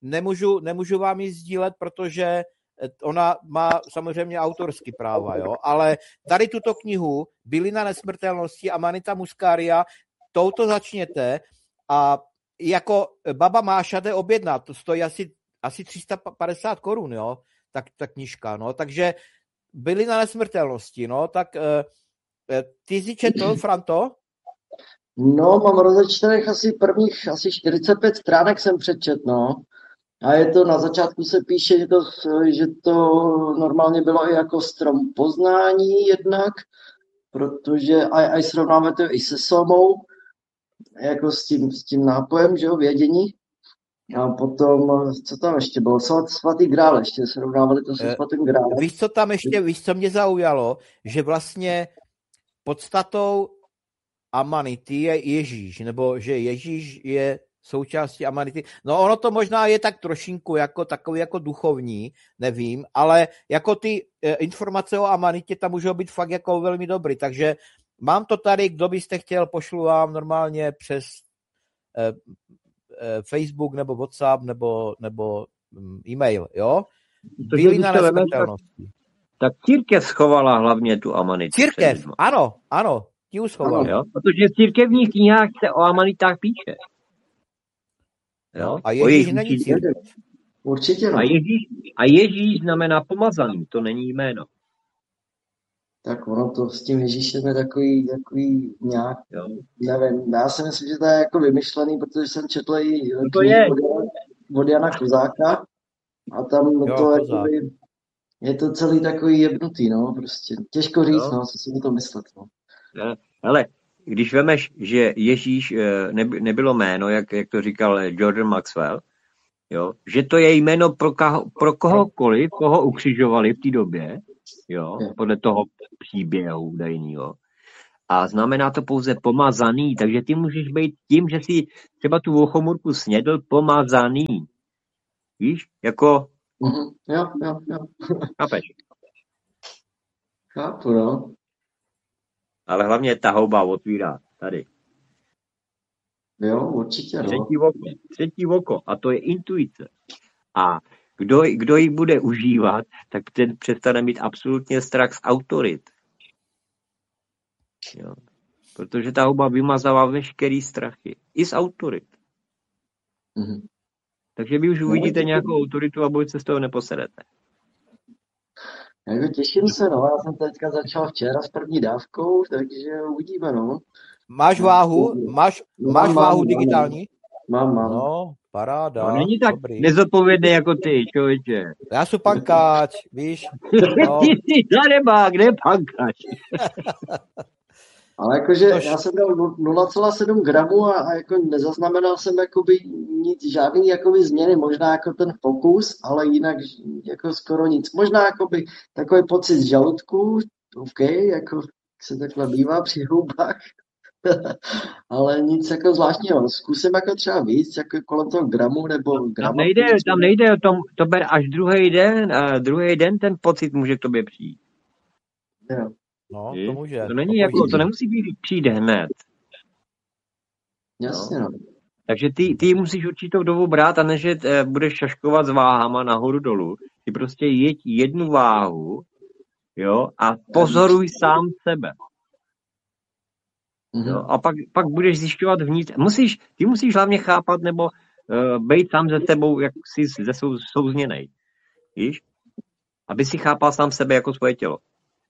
nemůžu vám ji sdílet, protože ona má samozřejmě autorský práva, jo, ale tady tuto knihu Bylina nesmrtelnosti Amanita Muscaria, touto začněte a jako baba Máša jde objednat, to stojí asi 350 korun, jo, tak ta knížka, no, takže Bylina nesmrtelnosti, no, tak ty jsi četl, Franto? No, mám rozečtených asi 45 stránek jsem přečet, no. A je to, na začátku se píše, že to normálně bylo i jako strom poznání jednak, protože a srovnáme to i se somou, jako s tím nápojem, že jo, vědění. A potom, co tam ještě bylo? Svatý grál, ještě srovnávali to se svatým grálem. Víš, co mě zaujalo? Že vlastně podstatou Amanity je Ježíš, nebo že Ježíš je součástí Amanity. No ono to možná je tak trošinku jako takový jako duchovní, nevím, ale jako ty informace o Amanitě tam můžou být fakt jako velmi dobrý, takže mám to tady, kdo byste chtěl, pošlu vám normálně přes Facebook nebo WhatsApp nebo e-mail, jo? Bylina nesmrtelnosti. Tak církev schovala hlavně tu Amanitu. Církev, ano, ti už schovala. Jo? Protože v církevních knihách se o Amanitách píše. Jo? A Ježíš není církev. Určitě no. A Ježíš znamená pomazaný, to není jméno. Tak ono to s tím Ježíšem je takový nějak, Jo. nevím, já si myslím, že to je jako vymyšlený, protože jsem četl i No to knihu je. od Jana Kozáka a tam Jo, to Kozák. jakoby, je to celý takový jebnutý, no, prostě těžko říct, Jo. no, co si o to myslet, no. Ale když vemeš, že Ježíš nebylo jméno, jak to říkal Jordan Maxwell, jo, že to je jméno pro kohokoliv, koho ukřižovali v té době, jo, podle toho příběhu údajného. A znamená to pouze pomazaný, takže ty můžeš být tím, že si třeba tu vochomurku snědl pomazaný. Víš, jako... Jo. Chápeš? Chápu, no. Ale hlavně ta houba otvírá tady. Jo, určitě, no. Třetí oko. A to je intuice. A kdo ji bude užívat, tak ten přestane mít absolutně strach z autorit. Jo. Protože ta houba vymazává veškerý strachy. I z autorit. Takže vy už uvidíte nějakou autoritu a boj se z toho neposerete. Jako těším se, no. Já jsem teďka začal včera s první dávkou, takže uvidíme, no. Máš váhu? Máš váhu digitální? Mám. No, paráda. No, není tak dobrý. nezodpovědný jako ty, člověče. Já jsem pankáč, víš. No. Ty jsi zanebák, ne pankáč. Ale jakože já jsem dal 0,7 gramů a jako nezaznamenal jsem jakoby nic, žádný jakoby změny, možná jako ten fokus, ale jinak jako skoro nic. Možná jakoby takový pocit z žaludku, OK, jako se takhle bývá při houbách, ale nic jako zvláštního. Zkusím jako třeba víc, jako kolem toho gramu nebo grama. Tam nejde o tom, to ber až druhý den ten pocit může k tobě přijít. Jo. No, to může. To není jako, to nemusí přijít hned. Jasně, no. Takže ty musíš určitou dobu brát a ne, že budeš šaškovat s váhama nahoru dolů. Ty prostě jeď jednu váhu, jo, a pozoruj sám sebe. Jo, a pak budeš zjišťovat vnitř. Ty musíš hlavně chápat nebo být sám ze sebou, jak jsi souzněnej. Víš? Aby si chápal sám sebe jako svoje tělo.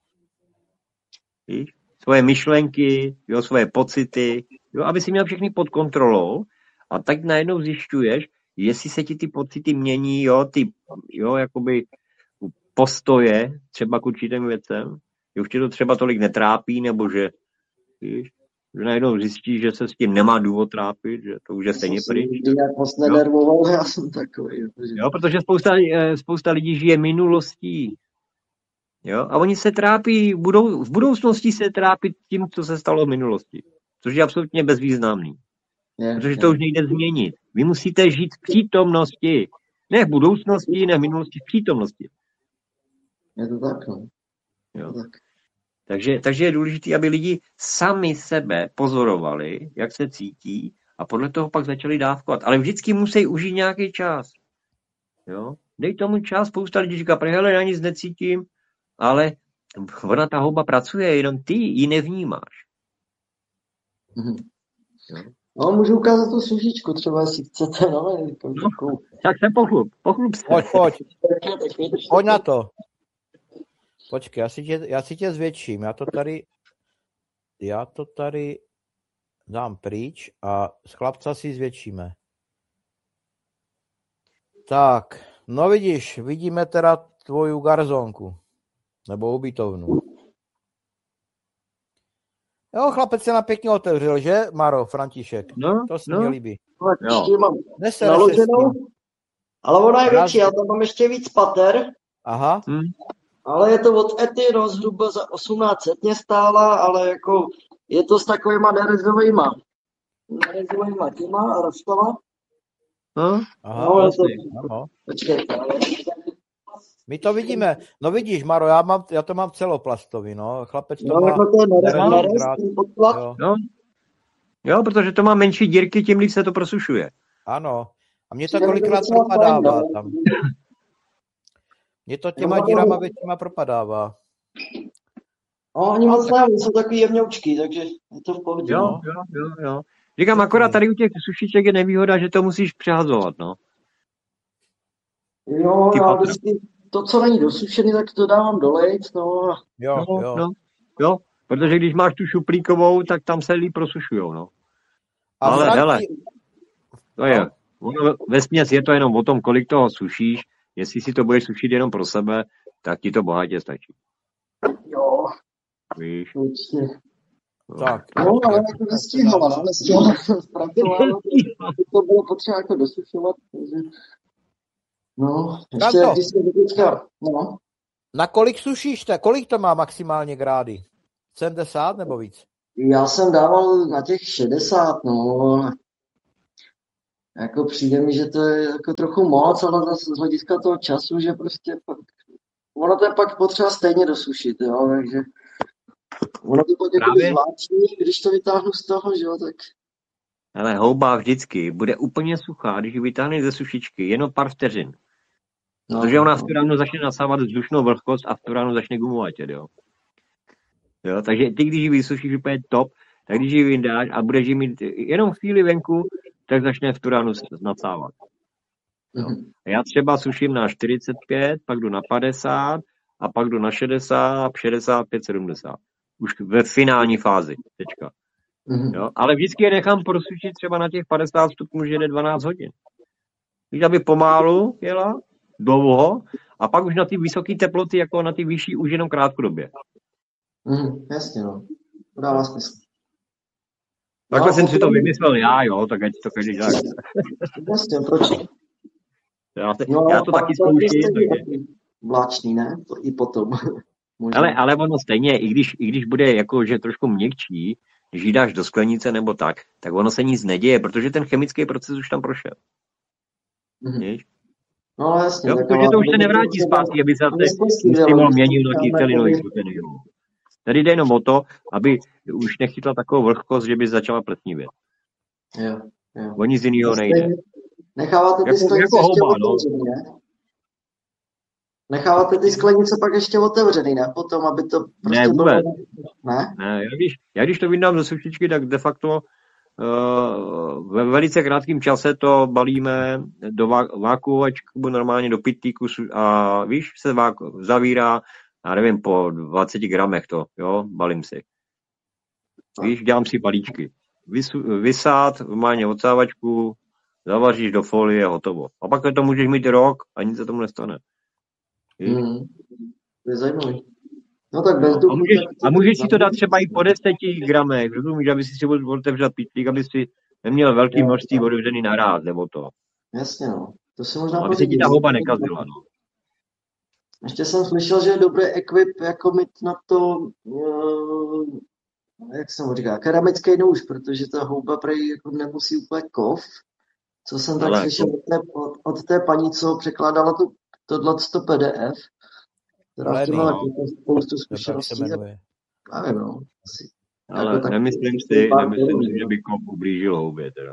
Víš? Svoje myšlenky, jo, svoje pocity, jo, aby si měl všechny pod kontrolou a tak najednou zjišťuješ, jestli se ti ty pocity mění, jo, jakoby postoje třeba k určitým věcem, že už tě to třeba tolik netrápí, nebo že, víš, že najednou zjistíš, že se s tím nemá důvod trápit, že to už je stejně pryč. Jak moc nenervoval, já jsem takový. Jo, protože spousta lidí žije minulostí. Jo, a oni se trápí, v budoucnosti se trápí tím, co se stalo v minulosti. Což je absolutně bezvýznamný. Protože to už nejde změnit. Vy musíte žít v přítomnosti. Ne v budoucnosti, ne v minulosti, v přítomnosti. Je to tak, no. Jo. Takže je důležité, aby lidi sami sebe pozorovali, jak se cítí a podle toho pak začali dávkovat. Ale vždycky musí užít nějaký čas. Jo? Dej tomu čas, spousta lidí říká, hele, já nic necítím, ale ona ta houba pracuje, jenom ty ji nevnímáš. Jo? No, můžu ukázat tu sušičku, třeba jestli chcete, no. Tak se pochlup se. Pojď. Pojď na to. Počkej, já si tě zvětším. Já to tady dám pryč a z chlapca si zvětšíme. Tak, no vidíme teda tvoju garzonku. Nebo ubytovnu. Jo, chlapec se na pěkně otevřel, že, Maro, František? No, to se mi líbí. Ještě mám naloženou, ale ona je větší, já tam mám ještě víc pater. Aha. Ale je to od Ety, no, zhruba za 1800 mě stála, ale jako je to s takovýma nerezovejma těma a rostama. Aha, no, vlastně. Počkejte, ale... My to vidíme. No vidíš, Maro, já to mám celoplastový, no. Chlapec to má... Jo, protože to má menší dírky, tím líp se to prosušuje. Ano. A mě to kolikrát propadává tam. Mě to těma dírama většíma propadává. Oni moc ne, jsou takový jemňoučky, takže je to v pohodě. Jo. Říkám, akorát tady u těch sušiček je nevýhoda, že to musíš přehazovat, no. Jo, já vždycky to, co není dosušený, tak to dávám dolejc, no. Jo. jo, protože když máš tu šuplíkovou, tak tam se líp prosušujou, no. A Ale Franti- hele, to je, ono vesměs je to jenom o tom, kolik toho sušíš, jestli si to budeš sušit jenom pro sebe, tak ti to bohatě stačí. Jo, Víš? určitě. Tak, No, ale jako nestihala zpracovávat, to bylo potřeba jako dosušovat, takže... No, ještě Franto. když jsem teďka, no, na kolik sušíš? Kolik to má maximálně grády? 70 nebo víc? já jsem dával na těch 60, no, jako přijde mi, že to je jako trochu moc, ale zase z hlediska toho času, že prostě pak, ono to je pak potřeba stejně dosušit, jo, takže ono to pak jako zvláštní, když to vytáhnu z toho, že jo, tak... Ale houba vždycky bude úplně suchá, když ji vytáhneš ze sušičky, jenom pár vteřin. No, Protože ona v tu ránu začne nasávat vzdušnou vlhkost a v tu ránu začne gumovatět, jo. Jo, takže ty, když ji vysušíš úplně top, tak když ji vyndáš a budeš ji mít jenom chvíli venku, tak začne v tu ránu nasávat. Jo. Já třeba suším na 45, pak jdu na 50 a pak jdu na 60, 65, 70. Už ve finální fázi, tečka. Jo, ale vždycky je nechám prosušit třeba na těch 50 stupňů, že jde 12 hodin. Víš, aby pomálu jela, dlouho, a pak už na ty vysoké teploty, jako na ty vyšší, už jenom krátkodobě. Jasně, no. To dává smysl. Takhle jsem si to vymyslel já, jo, tak ať to každý dělá. Jasně, proč? Já to taky zkouším. Vláčný, ne? I potom. Ale ono stejně, i když bude jako, že trošku měkčí, když ji dáš do sklenice nebo tak ono se nic neděje, protože ten chemický proces už tam prošel. Víš? No jasně. Jo, protože to už se nevrátí zpátky, aby se stimul měnil na kyselinový slutiny. Tady jde jenom o to, aby už nechytla takovou vlhkost, že by začala plesnivět. Jo. O nic jiného nejde. Necháváte ty sklenice jako ještě houba, otevřený, ne? Necháváte ty sklenice pak ještě otevřený, ne? Potom, aby to prostě ne, vůbec. bylo... Ne? Já když to vydám do sušičky, tak de facto ve velice krátkém čase to balíme do vákuovačku, normálně do pytlíku a víš, se zavírá, já nevím, po 20 gramech to, jo, balím si. Víš, dělám si balíčky. Vysát, normálně odsávačku, zavaříš do folie, hotovo. A pak to můžeš mít rok a nic se tomu nestane. To je zajímavý. No tak bez duchu. A můžeš si to dát třeba i po 10 gramech, rozumíš, aby si otevřel pytlík, aby si neměl velký množství otevřený naráz, nebo to. Jasně, no. To si možná aby se ti ta houba nekazila, no. Ještě jsem slyšel, že je dobrý ekvip jako mít na to, jak se mu říká, keramický nůž, protože ta houba prej jako nemusí úplně kov. Co jsem tak slyšel od té paní, co překládala tohleto PDF, která s tím má spoustu zkušeností. Nevím, no. Ale jako nemyslím si, že by kov ublížil houbě, teda.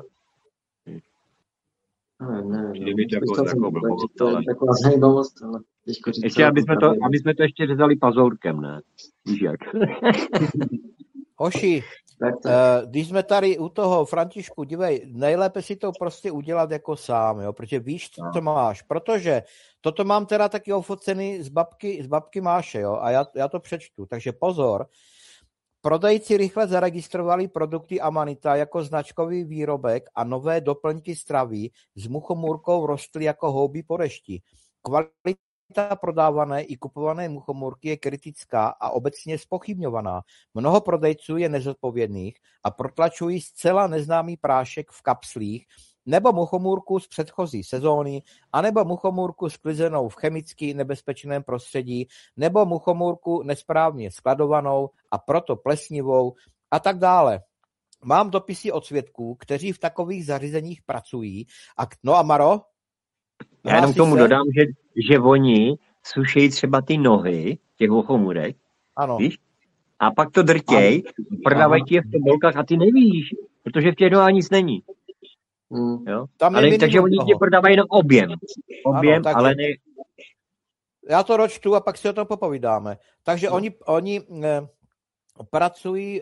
Nevím. To je taková zajímavost, ale těžko říct. Ještě, aby jsme to ještě řezali pazourkem, ne? Víš jak? Hoši, když jsme tady u toho, Františku, dívej, nejlépe si to prostě udělat jako sám, jo, protože víš, co to máš, protože toto mám teda taky ofocený z babky Máše, jo, a já to přečtu, takže pozor, prodejci rychle zaregistrovali produkty Amanita jako značkový výrobek a nové doplňky stravy s muchomůrkou rostly jako houby po dešti. Kvalita prodávané i kupované muchomůrky je kritická a obecně zpochybňovaná. Mnoho prodejců je nezodpovědných a protlačují zcela neznámý prášek v kapslích nebo muchomůrku z předchozí sezóny, anebo muchomůrku sklizenou v chemicky nebezpečném prostředí, nebo muchomůrku nesprávně skladovanou a proto plesnivou a tak dále. Mám dopisy od svědků, kteří v takových zařízeních pracují. No a Maro? Já jenom k tomu dodám, že oni sušejí třeba ty nohy těch muchomůrek, víš? A pak to drtěj, prodávají ti je v tobolkách a ty nevíš, protože v těch nohách nic není. Jo? Takže oni ti prodávají jenom objem, ano, ale ne... Já to dočtu a pak si o tom popovídáme. Takže oni pracují,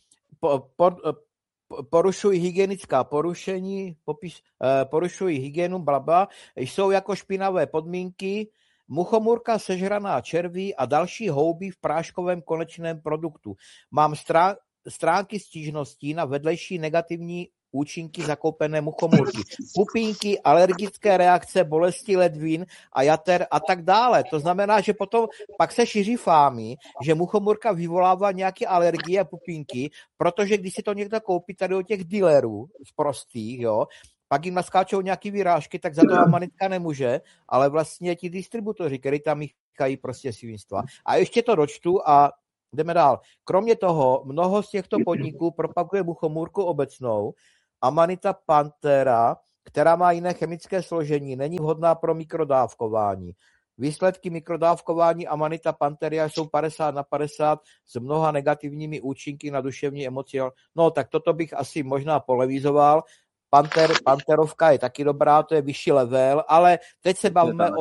porušují hygienická porušení, porušují hygienu, blabla, jsou jako špinavé podmínky, muchomůrka sežraná červí a další houby v práškovém konečném produktu. Mám stránky stížností na vedlejší negativní účinky zakoupené muchomůrky. Pupínky, alergické reakce, bolesti ledvin a jater a tak dále. To znamená, že potom pak se šíří fámy, že muchomůrka vyvolává nějaké alergie a pupínky, protože když si to někdo koupí tady od těch dealerů z prostých, jo, pak jim naskáčou nějaký vyrážky, tak za to Amanitka nemůže, ale vlastně ti distributoři, který tam míchají prostě svinstva. A ještě to dočtu a jdeme dál. Kromě toho, mnoho z těchto podniků propaguje muchomůrku obecnou. Amanita panthera, která má jiné chemické složení, není vhodná pro mikrodávkování. Výsledky mikrodávkování Amanita pantheria jsou 50/50 s mnoha negativními účinky na duševní emocionální. No tak toto bych asi možná polevizoval. Panterovka je taky dobrá, to je vyšší level, ale teď se bavíme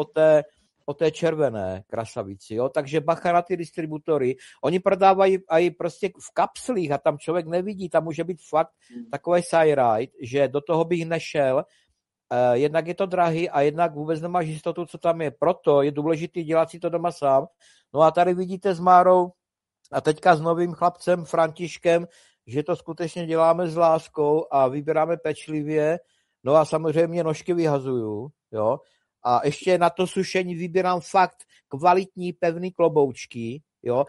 o té červené krasavici, jo? Takže bacha na ty distributory, oni prodávají i prostě v kapslích a tam člověk nevidí, tam může být fakt takový sajrajt, že do toho bych nešel, jednak je to drahý a jednak vůbec nemáš jistotu, co tam je, proto je důležité dělat si to doma sám. No a tady vidíte s Márou a teďka s novým chlapcem Františkem, že to skutečně děláme s láskou a vybíráme pečlivě, no a samozřejmě nožky vyhazuju, jo, a ještě na to sušení vybírám fakt kvalitní pevný kloboučky, jo,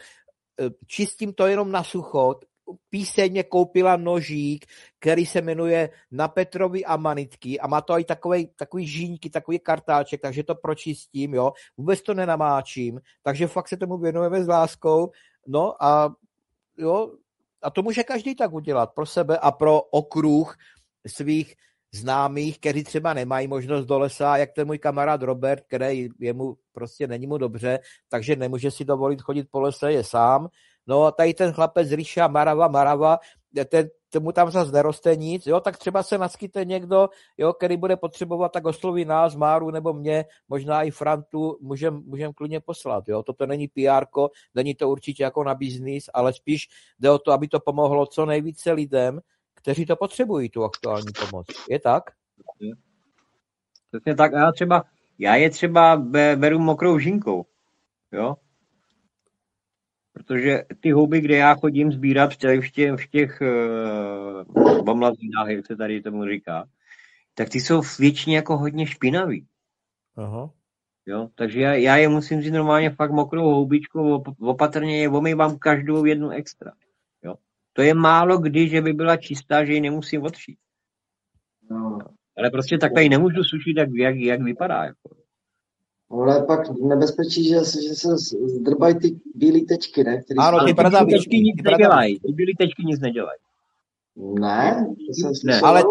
čistím to jenom na sucho, píseň koupila nožík, který se jmenuje Na Petrovi Amanitky a má to i takový žíňky, takový kartáček, takže to pročistím, jo, vůbec to nenamáčím, takže fakt se tomu věnujeme s láskou, no a jo, a to může každý tak udělat pro sebe a pro okruh svých známých, kteří třeba nemají možnost do lesa, jak ten můj kamarád Robert, který jemu prostě není mu dobře, takže nemůže si dovolit chodit po lese, je sám. No a tady ten chlapec Ríša Marava, tomu tam zase neroste nic, jo, tak třeba se naskytne někdo, jo, který bude potřebovat, tak osloví nás, Máru nebo mě, možná i Frantu, můžem klidně poslat, jo, toto není PR-ko, není to určitě jako na biznis, ale spíš jde o to, aby to pomohlo co nejvíce lidem, kteří to potřebují, tu aktuální pomoc. Je tak? Přesně tak, já je třeba beru mokrou žínkou, jo, protože ty houby, kde já chodím sbírat v těch bomlazinách, jak se tady tomu říká, tak ty jsou většině jako hodně špinavý. Aha. Jo, takže já je musím vzít normálně fakt mokrou houbičkou, opatrně je omývám každou jednu extra. Jo. To je málo kdy, že by byla čistá, že ji nemusím odšít. No. Ale prostě takhle ji nemůžu sušit, jak vypadá. Jako. Ale pak nebezpečí, že se zdrbají ty bílé tečky, ne? Ano, ty bradavičky nic nedělají. Ty bílé tečky nic nedělají. Ne? Ne. Ale...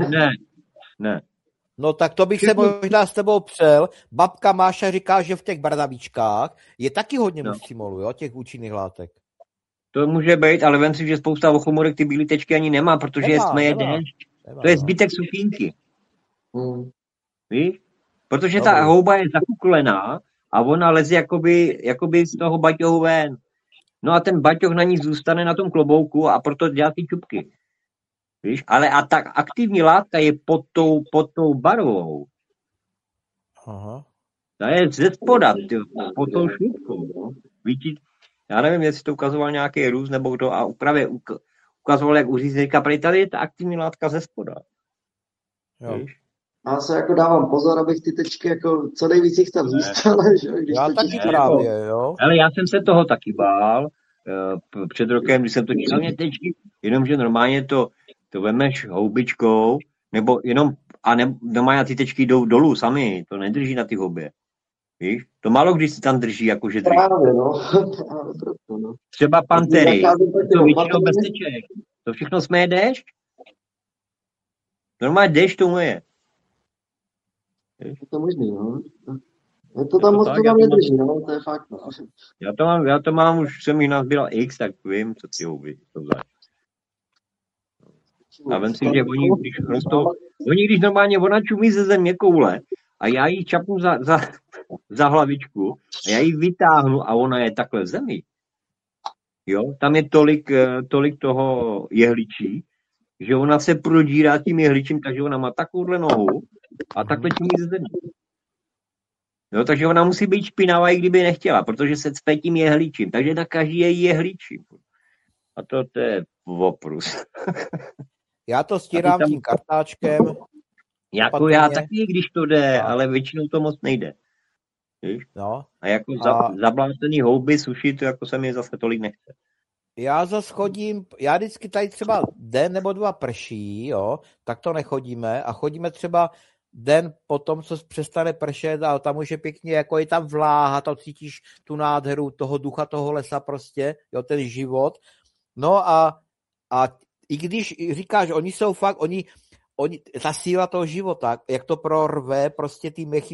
Ne. No tak to bych se možná s tebou přel. Babka Máša říká, že v těch bradavičkách je taky hodně muscimolu, jo, těch účinných látek. To může být, ale vem si, že spousta ochomorek ty bílé tečky ani nemá, protože smeje déšť. To je zbytek sukínky. Víš? Protože ta houba je zakuklená a ona leze jakoby z toho baťohu ven. No a ten baťoh na ní zůstane na tom klobouku a proto dělá ty čupky. Víš? Ale a ta aktivní látka je pod tou barvou. Aha. Ta je ze spoda, pod tou šlupkou. Já nevím, jestli to ukazoval nějaký růz nebo kdo a právě ukazoval, jak uřízne, říká, tady je ta aktivní látka ze spoda. Víš? Já se jako dávám pozor, abych ty tečky jako co nejvíc jich tam zůstal. Já taky právě, jo. Ale já jsem se toho taky bál. Před rokem, když jsem to čítal mě tečky, jenomže normálně to vemeš houbičkou, nebo jenom, a normálně ty tečky jdou dolů sami, to nedrží na ty houbě. Víš? To málo když si tam drží, jakože drží. Právě, no. Třeba pantery, to většinou bez teček. To všechno smeje déšť. Normálně déšť to umyje. Je to možný, no. Je to tam moc to tam nedrží, no, to je fakt, no. Já to mám, už jsem jich nazbíral x, tak vím, co ty houby jsou zač. A vem si, že oni, když normálně ona čumí ze země koule a já ji čapnu za hlavičku a já ji vytáhnu a ona je takhle v zemi. Jo, tam je tolik toho jehličí, že ona se prodírá tím jehličím, takže ona má takovouhle nohu a takhle čumí ze země. No, takže ona musí být špinavá, i kdyby nechtěla, protože se cpe tím jehličím. Takže na každý její jehličím. A to je oprus. Já to stírám tam- tím kartáčkem. Jako Opatrně. já taky, když to jde, A- ale většinou to moc nejde. Víš? No. A jako A- zablácený houby sušit, to jako se mi zase tolik nechce. Já zas chodím, já vždycky tady třeba den nebo dva prší, jo, tak to nechodíme a chodíme třeba den potom, co přestane pršet a tam už je pěkně, jako je tam vláha, tam cítíš tu nádheru toho ducha, toho lesa prostě, jo, ten život. No a i když říkáš, oni jsou fakt, oni ta síla toho života, jak to prorve prostě ty mechy